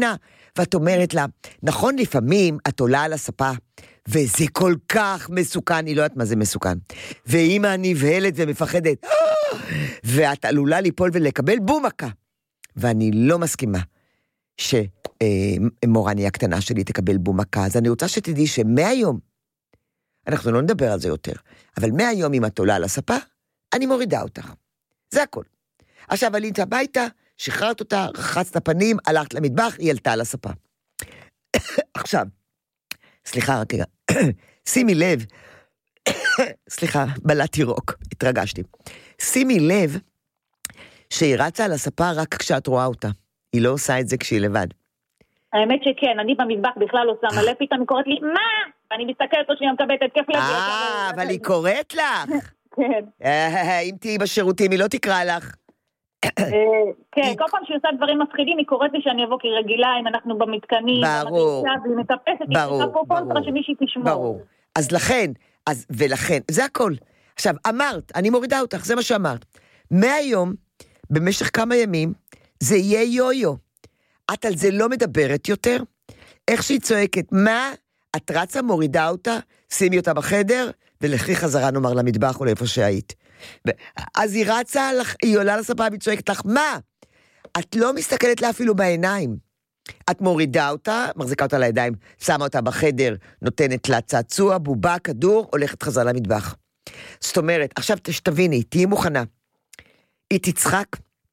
ואת אומרת לה, נכון, לפעמים את עולה על הספה, וזה כל כך מסוכן, היא לא יודעת מה זה מסוכן. ואמא נבהלת ומפחדת, ואת עלולה ליפול ולקבל בומקה. ואני לא מסכימה שמורני הקטנה שלי תקבל בומקה, אז אני רוצה שתדעי שמהיום, אנחנו לא נדבר על זה יותר, אבל מהיום אם את עולה על הספה, אני מורידה אותך. זה הכל. עכשיו עלית הביתה, שחררת אותה, רחצת פנים, הלכת למטבח, היא עלתה על הספה. עכשיו, סליחה רק רגע, שימי לב, סליחה, בלעתי רוק, התרגשתי. שימי לב שהיא רצה על הספה רק כשאת רואה אותה. היא לא עושה את זה כשהיא לבד. האמת שכן, אני במטבח בכלל לא שמה לב, פתאום היא קוראת לי, מה? ואני מסתכלת לו שהיא מקבלת התקף לב. אה, אבל היא קוראת לך. כן. אם תהיי בשירותים, היא לא תקרא לך. כן, כל פעם שהיא עושה דברים מפחידים, היא קוראת לי שאני אבוא כרגילה, אם אנחנו במתקנים, ברור, והיא מטפסת, היא עושה פה פונטרה שמישהי תשמור. ברור. אז לכן, ולכן, זה הכל. עכשיו, אמרת, אני מורידה אותך, זה מה שאמרת. מהיום, במשך כמה ימים, זה יהיה יו-יו. את על זה לא מדברת יותר, איך שהיא צועקת, מה? את רצה, מורידה אותה, שימי אותה בחדר, ולכי חזרה נאמר למטבח או לאיפה שהיית. אז היא רצה, היא עולה לספה והיא צועקת לך, מה? את לא מסתכלת לה אפילו בעיניים. את מורידה אותה, מחזיקה אותה לידיים, שמה אותה בחדר, נותנת לה צעצוע, בובה, כדור, הולכת חזרה למטבח. זאת אומרת, עכשיו תשתביני, תהיי מוכנה. היא תצחק,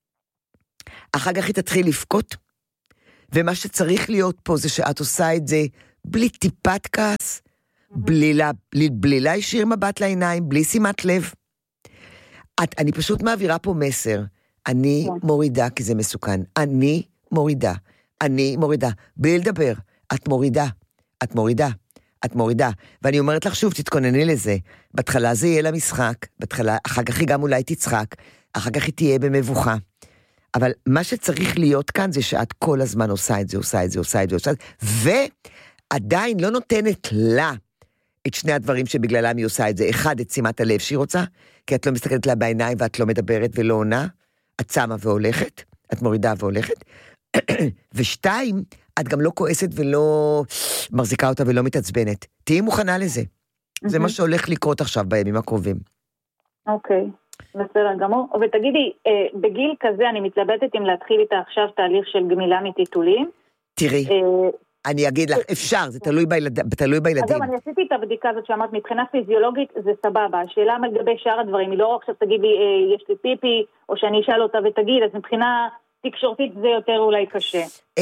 אחר כך היא תתחיל לפקוט, ומה שצריך להיות פה זה שאת עושה את זה בלי טיפת כעס, בלי, לה, בלי, בלי להישיר מבט לעיניים, בלי שימת לב. את, אני פשוט מעבירה פה מסר, אני מורידה כי זה מסוכן, אני מורידה, אני מורידה, בלי לדבר, את מורידה, את מורידה, את מורידה, ואני אומרת לך שוב, תתכונני לזה, בהתחלה זה יהיה למשחק, בהתחלה, אחר כך היא גם אולי תצחק, אחר כך היא תהיה במבוכה, אבל מה שצריך להיות כאן זה שאת כל הזמן עושה את זה, עושה את זה, עושה את זה, עושה את זה, ועדיין לא נותנת לה את שני הדברים שבגללם היא עושה את זה. אחד, את שימת הלב שהיא רוצה, כי את לא מסתכלת לה בעיניים ואת לא מדברת ולא עונה, את שמה והולכת, את מורידה והולכת, ושתיים, את גם לא כועסת ולא מחזיקה אותה ולא מתעצבנת. תהיי מוכנה לזה. זה מה שהולך לקרות עכשיו בימים הקרובים. אוקיי. בסדר גמור, ותגידי, בגיל כזה אני מתלבטת אם להתחיל איתה עכשיו תהליך של גמילה מטיטולים. תראי, אני אגיד לך, אפשר, זה תלוי בילדים. אגב, אני עשיתי את הבדיקה הזאת שאמרת, מבחינה פיזיולוגית זה סבבה, השאלה לגבי שאר הדברים, היא לא רק עכשיו תגיד לי, יש לי פיפי, או שאני אשאל אותה ותגיד, אז מבחינה תקשורתית זה יותר אולי קשה.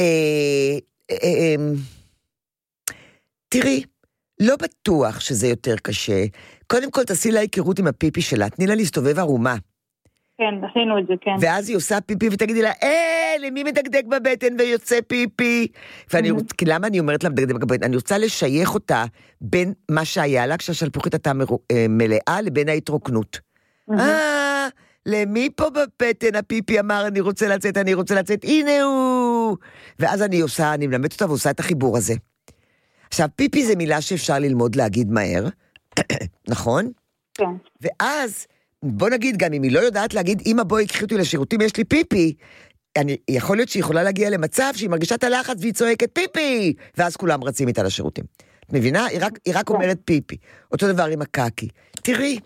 תראי, לא בטוח שזה יותר קשה. קודם כל תעשי לה היכרות עם הפיפי שלה, תני לה להסתובב ערומה. כן, עשינו את זה, כן. ואז היא עושה פיפי ותגידי לה, אה, למי מדגדג בבטן ויוצא פיפי? ואני רוצה, כי למה אני אומרת לה מדגדג בבטן? אני רוצה לשייך אותה בין מה שהיה לה, כשהשלפוחית הייתה מלאה, לבין ההתרוקנות. אה, למי פה בבטן הפיפי אמר, אני רוצה לצאת, אני רוצה לצאת, הנה הוא. ואז אני עושה, אני מלמדת אותה ועושה את החיבור הזה. עכשיו, פיפי זה מילה שאפשר ללמוד להגיד מהר, נכון? כן. ואז, בוא נגיד, גם אם היא לא יודעת להגיד, אמא בואי קחי אותי לשירותים, יש לי פיפי, אני, יכול להיות שהיא יכולה להגיע למצב שהיא מרגישה את הלחץ והיא צועקת פיפי, ואז כולם רצים איתה לשירותים. את מבינה? היא רק, היא רק אומרת פיפי. אותו דבר עם הקקי. תראי,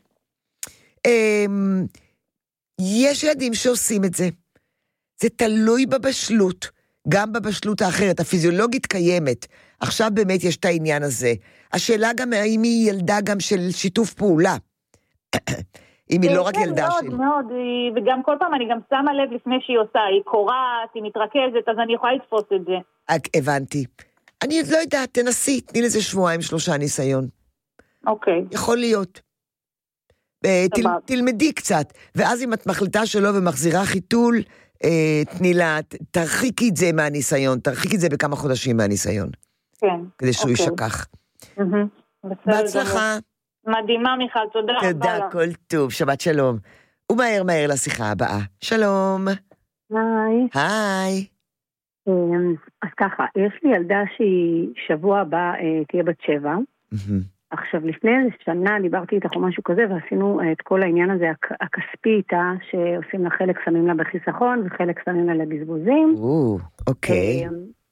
אמ, יש ילדים שעושים את זה. זה תלוי בבשלות, גם בבשלות האחרת, הפיזיולוגית קיימת. עכשיו באמת יש את העניין הזה. השאלה גם האם היא ילדה גם של שיתוף פעולה. אם היא לא רק ילדה שלי. מאוד, מאוד, וגם כל פעם אני גם שמה לב לפני שהיא עושה, היא קוראת, היא מתרכזת, אז אני יכולה לתפוס את זה. הבנתי. אני לא יודעת, תנסי, תני לזה שבועיים, שלושה ניסיון. אוקיי. יכול להיות. תל, תלמדי קצת, ואז אם את מחליטה שלא ומחזירה חיתול, תני לה, תרחיקי את זה מהניסיון, תרחיקי את זה בכמה חודשים מהניסיון. כן. כדי שהוא ישכח. בהצלחה. מדהימה מיכל, תודה רבה. תודה, כל טוב, שבת שלום. ומהר מהר לשיחה הבאה. שלום. היי. היי. אז ככה, יש לי ילדה שהיא שבוע הבא תהיה בת שבע. עכשיו, לפני איזה שנה דיברתי איתך או משהו כזה, ועשינו את כל העניין הזה הכספי איתה, שעושים לה חלק שמים לה בחיסכון, וחלק שמים לה לבזבוזים. או, אוקיי.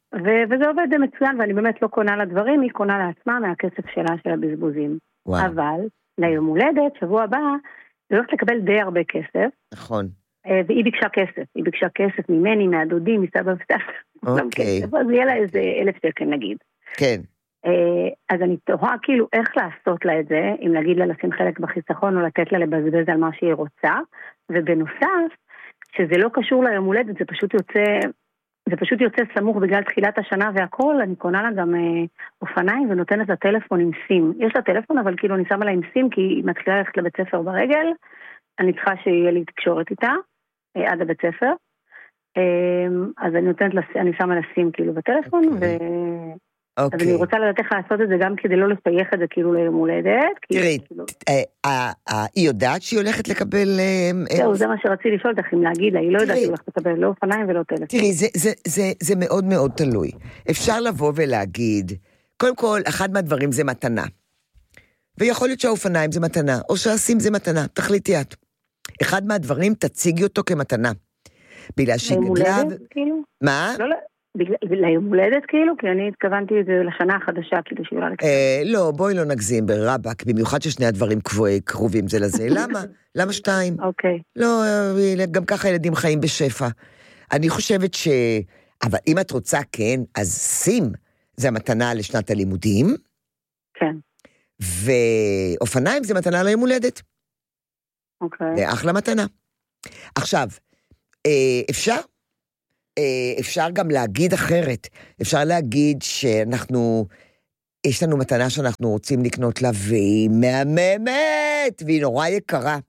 ו- וזה עובד מצוין, ואני באמת לא קונה לדברים, היא קונה לעצמה מהכסף שלה של הבזבוזים. וואו. אבל ליום הולדת, שבוע הבא, היא הולכת לקבל די הרבה כסף. נכון. והיא ביקשה כסף, היא ביקשה כסף ממני, מהדודים, מסבא וסבתא. אוקיי. אז יהיה לה איזה אלף שקל נגיד. כן. אז אני תוהה כאילו איך לעשות לה את זה, אם להגיד לה לשים חלק בחיסכון או לתת לה לבזבז על מה שהיא רוצה, ובנוסף, שזה לא קשור ליום הולדת, זה פשוט יוצא, זה פשוט יוצא סמוך בגלל תחילת השנה והכל, אני קונה לה גם אה, אופניים ונותנת לה טלפון עם סים. יש לה טלפון, אבל כאילו אני שמה לה עם סים, כי היא מתחילה ללכת לבית ספר ברגל, אני צריכה שיהיה לי תקשורת איתה, אה, עד הבית ספר, אה, אז אני נותנת לה, אני שמה לה סים כאילו בטלפון, okay. ו... Okay. אז אני רוצה לדעת איך לעשות את זה גם כדי לא לפייח את זה כאילו ליום הולדת. תראי, כאילו... היא יודעת שהיא הולכת לקבל... זהו, זה מה שרציתי לשאול אותך אם להגיד לה, היא לא יודעת שהיא הולכת לקבל לא אופניים ולא טלפון. תראי, זה מאוד מאוד תלוי. אפשר לבוא ולהגיד, קודם כל, אחד מהדברים זה מתנה. ויכול להיות שהאופניים זה מתנה, או שהסים זה מתנה, תחליטי את. אחד מהדברים תציגי אותו כמתנה. בגלל שהיא גדלה... כאילו? מה? לא, לא. ליום הולדת כאילו? כי אני התכוונתי את זה לשנה החדשה, כאילו שהיא עולה לקטן. לא, בואי לא נגזים ברבק, במיוחד ששני הדברים קרובים זה לזה. למה? למה שתיים? אוקיי. לא, גם ככה ילדים חיים בשפע. אני חושבת ש... אבל אם את רוצה, כן, אז סים, זה המתנה לשנת הלימודים. כן. ואופניים זה מתנה ליום הולדת. אוקיי. זה אחלה מתנה. עכשיו, אפשר? אפשר גם להגיד אחרת, אפשר להגיד שאנחנו, יש לנו מתנה שאנחנו רוצים לקנות לה, והיא מהממת, והיא נורא יקרה.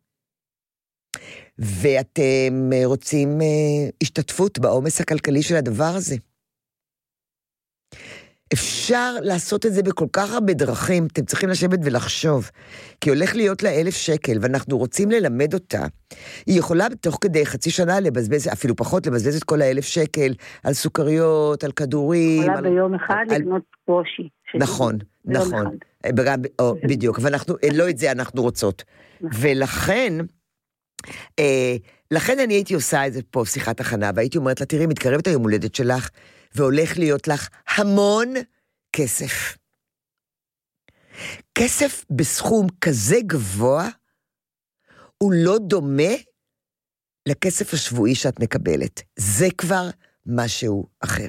ואתם רוצים השתתפות בעומס הכלכלי של הדבר הזה. אפשר לעשות את זה בכל כך הרבה דרכים, אתם צריכים לשבת ולחשוב, כי הולך להיות לה אלף שקל, ואנחנו רוצים ללמד אותה. היא יכולה בתוך כדי חצי שנה לבזבז, אפילו פחות לבזבז את כל האלף שקל, על סוכריות, על כדורים. יכולה על, ביום אחד על... לקנות פרושי. נכון, נכון. בגם, או, בדיוק, אבל אנחנו, לא את זה אנחנו רוצות. ולכן, אה, לכן אני הייתי עושה את זה פה, שיחת הכנה, והייתי אומרת לה, תראי, מתקרבת היום הולדת שלך, והולך להיות לך המון כסף. כסף בסכום כזה גבוה, הוא לא דומה לכסף השבועי שאת מקבלת. זה כבר משהו אחר.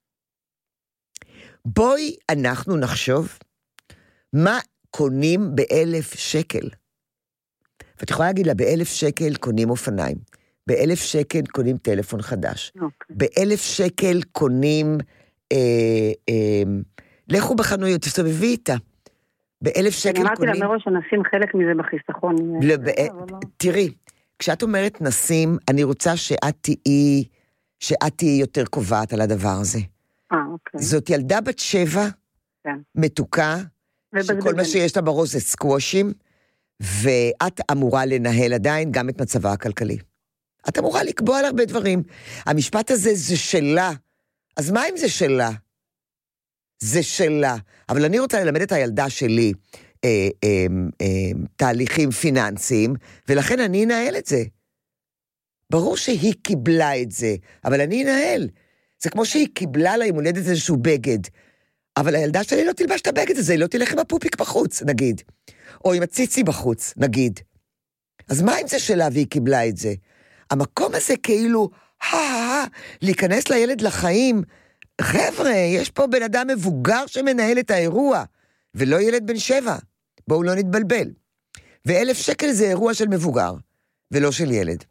בואי אנחנו נחשוב מה קונים באלף שקל. ואת יכולה להגיד לה, באלף שקל קונים אופניים. באלף שקל קונים טלפון חדש. Okay. באלף שקל קונים, אה, אה, לכו בחנויות, תסתובבי איתה. באלף שקל קונים... אני אמרתי לה מראש שנשים חלק מזה בחיסכון. לב... תראי, כשאת אומרת נשים, אני רוצה שאת תהיי, שאת תהיי יותר קובעת על הדבר הזה. אה, אוקיי. זאת ילדה בת שבע, כן. מתוקה, שכל מה שיש לה בראש זה סקוושים, ואת אמורה לנהל עדיין גם את מצבה הכלכלי. את אמורה לקבוע על הרבה דברים. המשפט הזה זה שלה. אז מה אם זה שלה? זה שלה. אבל אני רוצה ללמד את הילדה שלי אה, אה, אה, תהליכים פיננסיים, ולכן אני אנהל את זה. ברור שהיא קיבלה את זה, אבל אני אנהל. זה כמו שהיא קיבלה לה עם הולדת איזשהו בגד. אבל הילדה שלי לא תלבש את הבגד הזה, היא לא תלך עם הפופיק בחוץ, נגיד. או עם הציצי בחוץ, נגיד. אז מה אם זה שלה והיא קיבלה את זה? המקום הזה כאילו, הא, להיכנס לילד לחיים, חבר'ה, יש פה בן אדם מבוגר שמנהל את האירוע, ולא ילד בן שבע, בואו לא נתבלבל. ואלף שקל זה אירוע של מבוגר, ולא של ילד.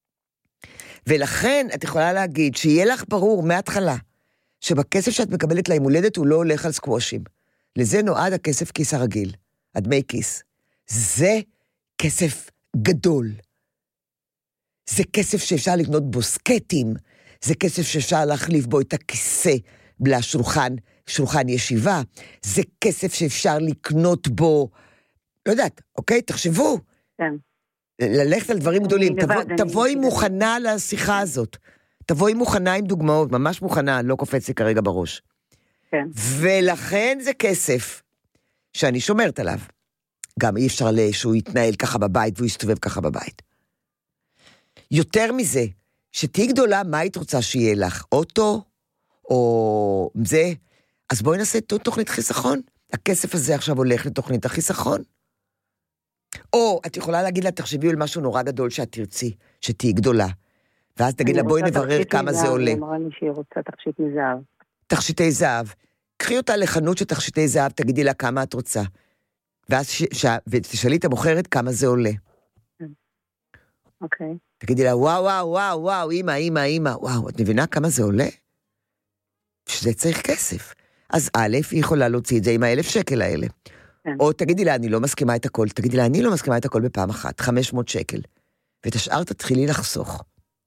ולכן את יכולה להגיד, שיהיה לך ברור מההתחלה, שבכסף שאת מקבלת לה עם הולדת, הוא לא הולך על סקוושים. לזה נועד הכסף כיס הרגיל, הדמי כיס. זה כסף גדול. זה כסף שאפשר לקנות בו סקטים, זה כסף שאפשר להחליף בו את הכיסא לשולחן, שולחן ישיבה, זה כסף שאפשר לקנות בו, לא יודעת, אוקיי, תחשבו. כן. ללכת על דברים גדולים, תבוא, תבואי מוכנה לשיחה הזאת, תבואי מוכנה עם דוגמאות, ממש מוכנה, לא קופץ לי כרגע בראש. כן. ולכן זה כסף שאני שומרת עליו. גם אי אפשר שהוא יתנהל ככה בבית, והוא יסתובב ככה בבית. יותר מזה, שתהי גדולה, מה היית רוצה שיהיה לך? אוטו, או זה, אז בואי נעשה תוכנית חיסכון. הכסף הזה עכשיו הולך לתוכנית החיסכון. או את יכולה להגיד לה, תחשבי על משהו נורא גדול שאת תרצי, שתהי גדולה. ואז תגיד לה, בואי נברר כמה זה עולה. היא אמרה לי שהיא רוצה תכשיט מזהב. תכשיטי זהב. קחי אותה לחנות של תכשיטי זהב, תגידי לה כמה את רוצה. ואז ש... ש... ותשאלי את המוכרת כמה זה עולה. אוקיי. תגידי לה, וואו, וואו, וואו, וואו, אמא, אמא, אמא, וואו, את מבינה כמה זה עולה? שזה צריך כסף. אז א', היא יכולה להוציא את זה עם האלף שקל האלה. כן. או תגידי לה, אני לא מסכימה את הכל, תגידי לה, אני לא מסכימה את הכל בפעם אחת, חמש מאות שקל. ואת השאר תתחילי לחסוך.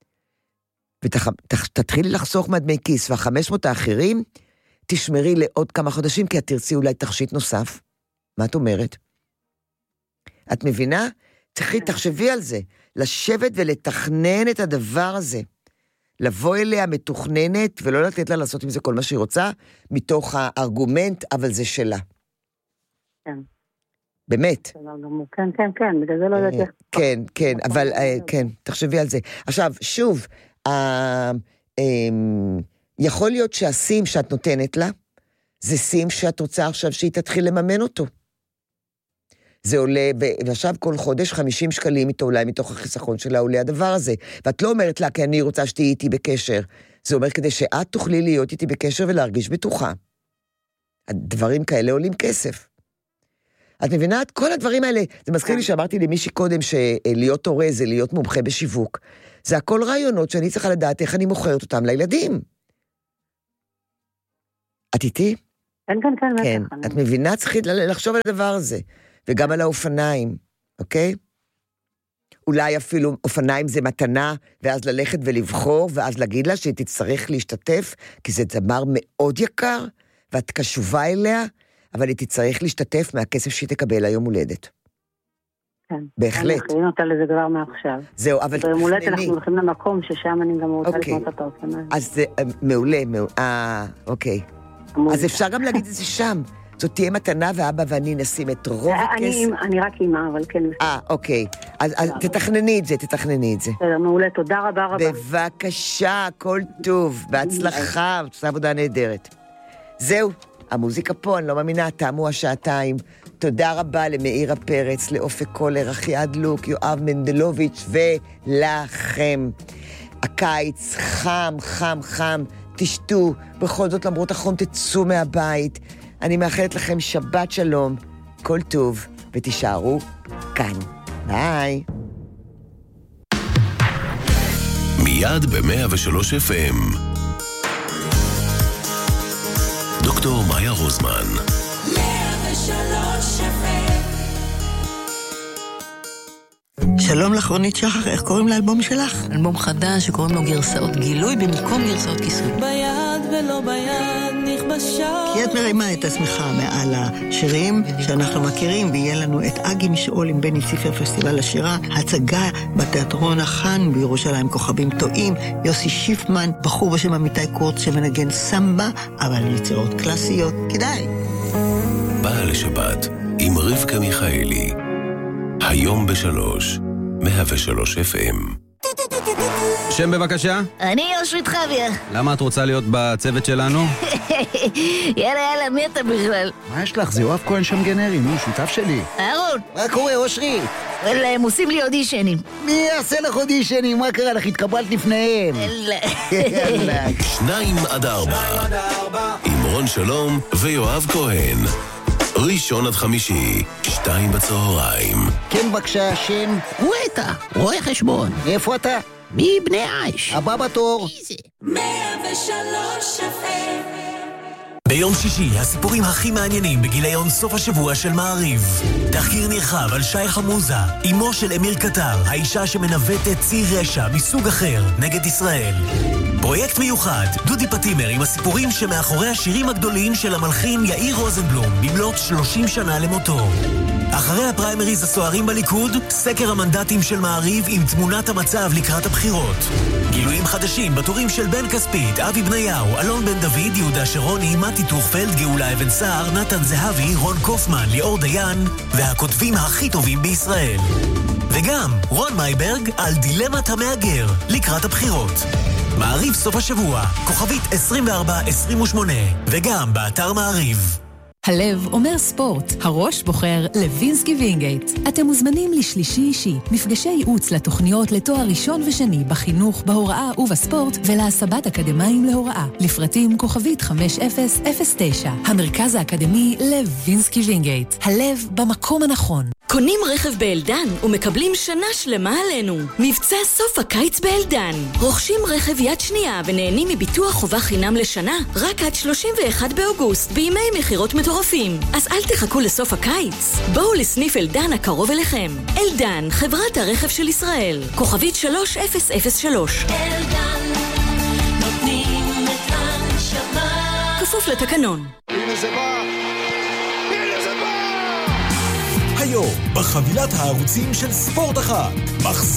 ותתחילי לחסוך מהדמי כיס, והחמש מאות האחרים, תשמרי לעוד כמה חודשים, כי את תרצי אולי תכשיט נוסף. מה את אומרת? את מבינה? תחי, תחשבי על זה. לשבת ולתכנן את הדבר הזה. לבוא אליה מתוכננת, ולא לתת לה לעשות עם זה כל מה שהיא רוצה, מתוך הארגומנט, אבל זה שלה. כן. באמת. כן, כן, כן, בגלל זה לא יודעת. כן, כן, אבל, כן, תחשבי על זה. עכשיו, שוב, יכול להיות שהסים שאת נותנת לה, זה סים שאת רוצה עכשיו שהיא תתחיל לממן אותו. זה עולה, ועכשיו כל חודש חמישים שקלים איתו, אולי מתוך החיסכון שלה עולה הדבר הזה. ואת לא אומרת לה, כי אני רוצה שתהיי איתי בקשר. זה אומר כדי שאת תוכלי להיות איתי בקשר ולהרגיש בטוחה. הדברים כאלה עולים כסף. את מבינה? את כל הדברים האלה, זה מזכיר לי שאמרתי למישהי קודם, שלהיות הורה זה להיות מומחה בשיווק. זה הכל רעיונות שאני צריכה לדעת איך אני מוכרת אותם לילדים. את איתי? כן, כן, כן. כן, את מבינה? צריכה לחשוב על הדבר הזה. וגם על האופניים, אוקיי? אולי אפילו אופניים זה מתנה, ואז ללכת ולבחור, ואז להגיד לה שהיא תצטרך להשתתף, כי זה דבר מאוד יקר, ואת קשובה אליה, אבל היא תצטרך להשתתף מהכסף שהיא תקבל היום הולדת. כן. בהחלט. אנחנו נותן על זה דבר מעכשיו. זהו, אבל תכנני. במולדת אנחנו הולכים למקום ששם אני גם רוצה לקנות את האופניים. אז זה מעולה, מעולה. אה, אוקיי. אז אפשר גם להגיד את זה שם. זאת תהיה מתנה, ואבא ואני נשים את רוב הכסף. אני רק אימא, אבל כן. אה, אוקיי. אז תתכנני את זה, תתכנני את זה. בסדר, מעולה, תודה רבה רבה. בבקשה, כל טוב, בהצלחה, עושה עבודה נהדרת. זהו, המוזיקה פה, אני לא מאמינה, תמו השעתיים. תודה רבה למאירה פרץ, לאופק קולר, אחיעד לוק, יואב מנדלוביץ' ולכם. הקיץ חם, חם, חם, תשתו, בכל זאת למרות החום תצאו מהבית. אני מאחלת לכם שבת שלום, כל טוב, ותישארו כאן. ביי. מיד ב-מאה ושלוש אף אם. דוקטור מאיה רוזמן. מאה ושלוש אף אם. שלום לך רונית שחר, איך קוראים לאלבום שלך? אלבום חדש שקוראים לו גרסאות גילוי במקום גרסאות כיסוי. ביד ולא ביד נכבשה. כי את מרימה את עצמך מעל השירים שאנחנו מכירים, ויהיה לנו את אגי משאול עם בני ציפר פסטיבל השירה, הצגה בתיאטרון החאן בירושלים כוכבים טועים, יוסי שיפמן, בחור בשם עמיתי קורץ שמנגן סמבה, אבל יצירות קלאסיות, כדאי. באה לשבת עם רבקה מיכאלי. היום בשלוש, מאה ושלוש אף אם. שם בבקשה? אני אושרית חוויה. למה את רוצה להיות בצוות שלנו? יאללה, יאללה, מי אתה בכלל? מה יש לך? זה יואב כהן שם גנרי, נו, שותף שלי. אהרון. מה קורה, אושרית? וואלה, הם עושים לי אודישנים. מי יעשה לך אודישנים? מה קרה לך? התקבלת לפניהם. יאללה. שניים עד ארבע. עם רון שלום ויואב כהן. ראשון עד חמישי, שתיים בצהריים. כן, בבקשה, שם. וויטה, רואה חשבון. איפה אתה? מבני עיש. הבא בתור. מאה ושלוש אף אם. ביום שישי, הסיפורים הכי מעניינים בגיליון סוף השבוע של מעריב. תחקיר נרחב על שי חמוזה, אמו של אמיר קטר, האישה שמנווטת ציר רשע מסוג אחר נגד ישראל. פרויקט מיוחד, דודי פטימר עם הסיפורים שמאחורי השירים הגדולים של המלחין יאיר רוזנבלום, במלאת שלושים שנה למותו. אחרי הפריימריז הסוערים בליכוד, סקר המנדטים של מעריב עם תמונת המצב לקראת הבחירות. גילויים חדשים בתורים של בן כספית, אבי בניהו, אלון בן דוד, יהודה שרוני, מתי טורפלד, גאולה אבן סער, נתן זהבי, רון קופמן, ליאור דיין, והכותבים הכי טובים בישראל. וגם רון מייברג על דילמת המאגר לקראת הבחירות. מעריב סוף השבוע, כוכבית עשרים וארבע עשרים ושמונה, וגם באתר מעריב. הלב אומר ספורט, הראש בוחר לוינסקי וינגייט. אתם מוזמנים לשלישי אישי, מפגשי ייעוץ לתוכניות לתואר ראשון ושני בחינוך, בהוראה ובספורט, ולהסבת אקדמיים להוראה. לפרטים כוכבית חמש אפס אפס תשע. המרכז האקדמי לוינסקי וינגייט. הלב במקום הנכון. קונים רכב באלדן ומקבלים שנה שלמה עלינו. מבצע סוף הקיץ באלדן. רוכשים רכב יד שנייה ונהנים מביטוח חובה חינם לשנה רק עד שלושים ואחד באוגוסט בימי מחירות מטורפים. אז אל תחכו לסוף הקיץ. בואו לסניף אלדן הקרוב אליכם. אלדן, חברת הרכב של ישראל. כוכבית שלוש אפס אפס שלוש. אלדן, נותנים את הנשמה. כפוף לתקנון. הנה זה בא. היום, בחבילת הערוצים של ספורט אחת, מחזור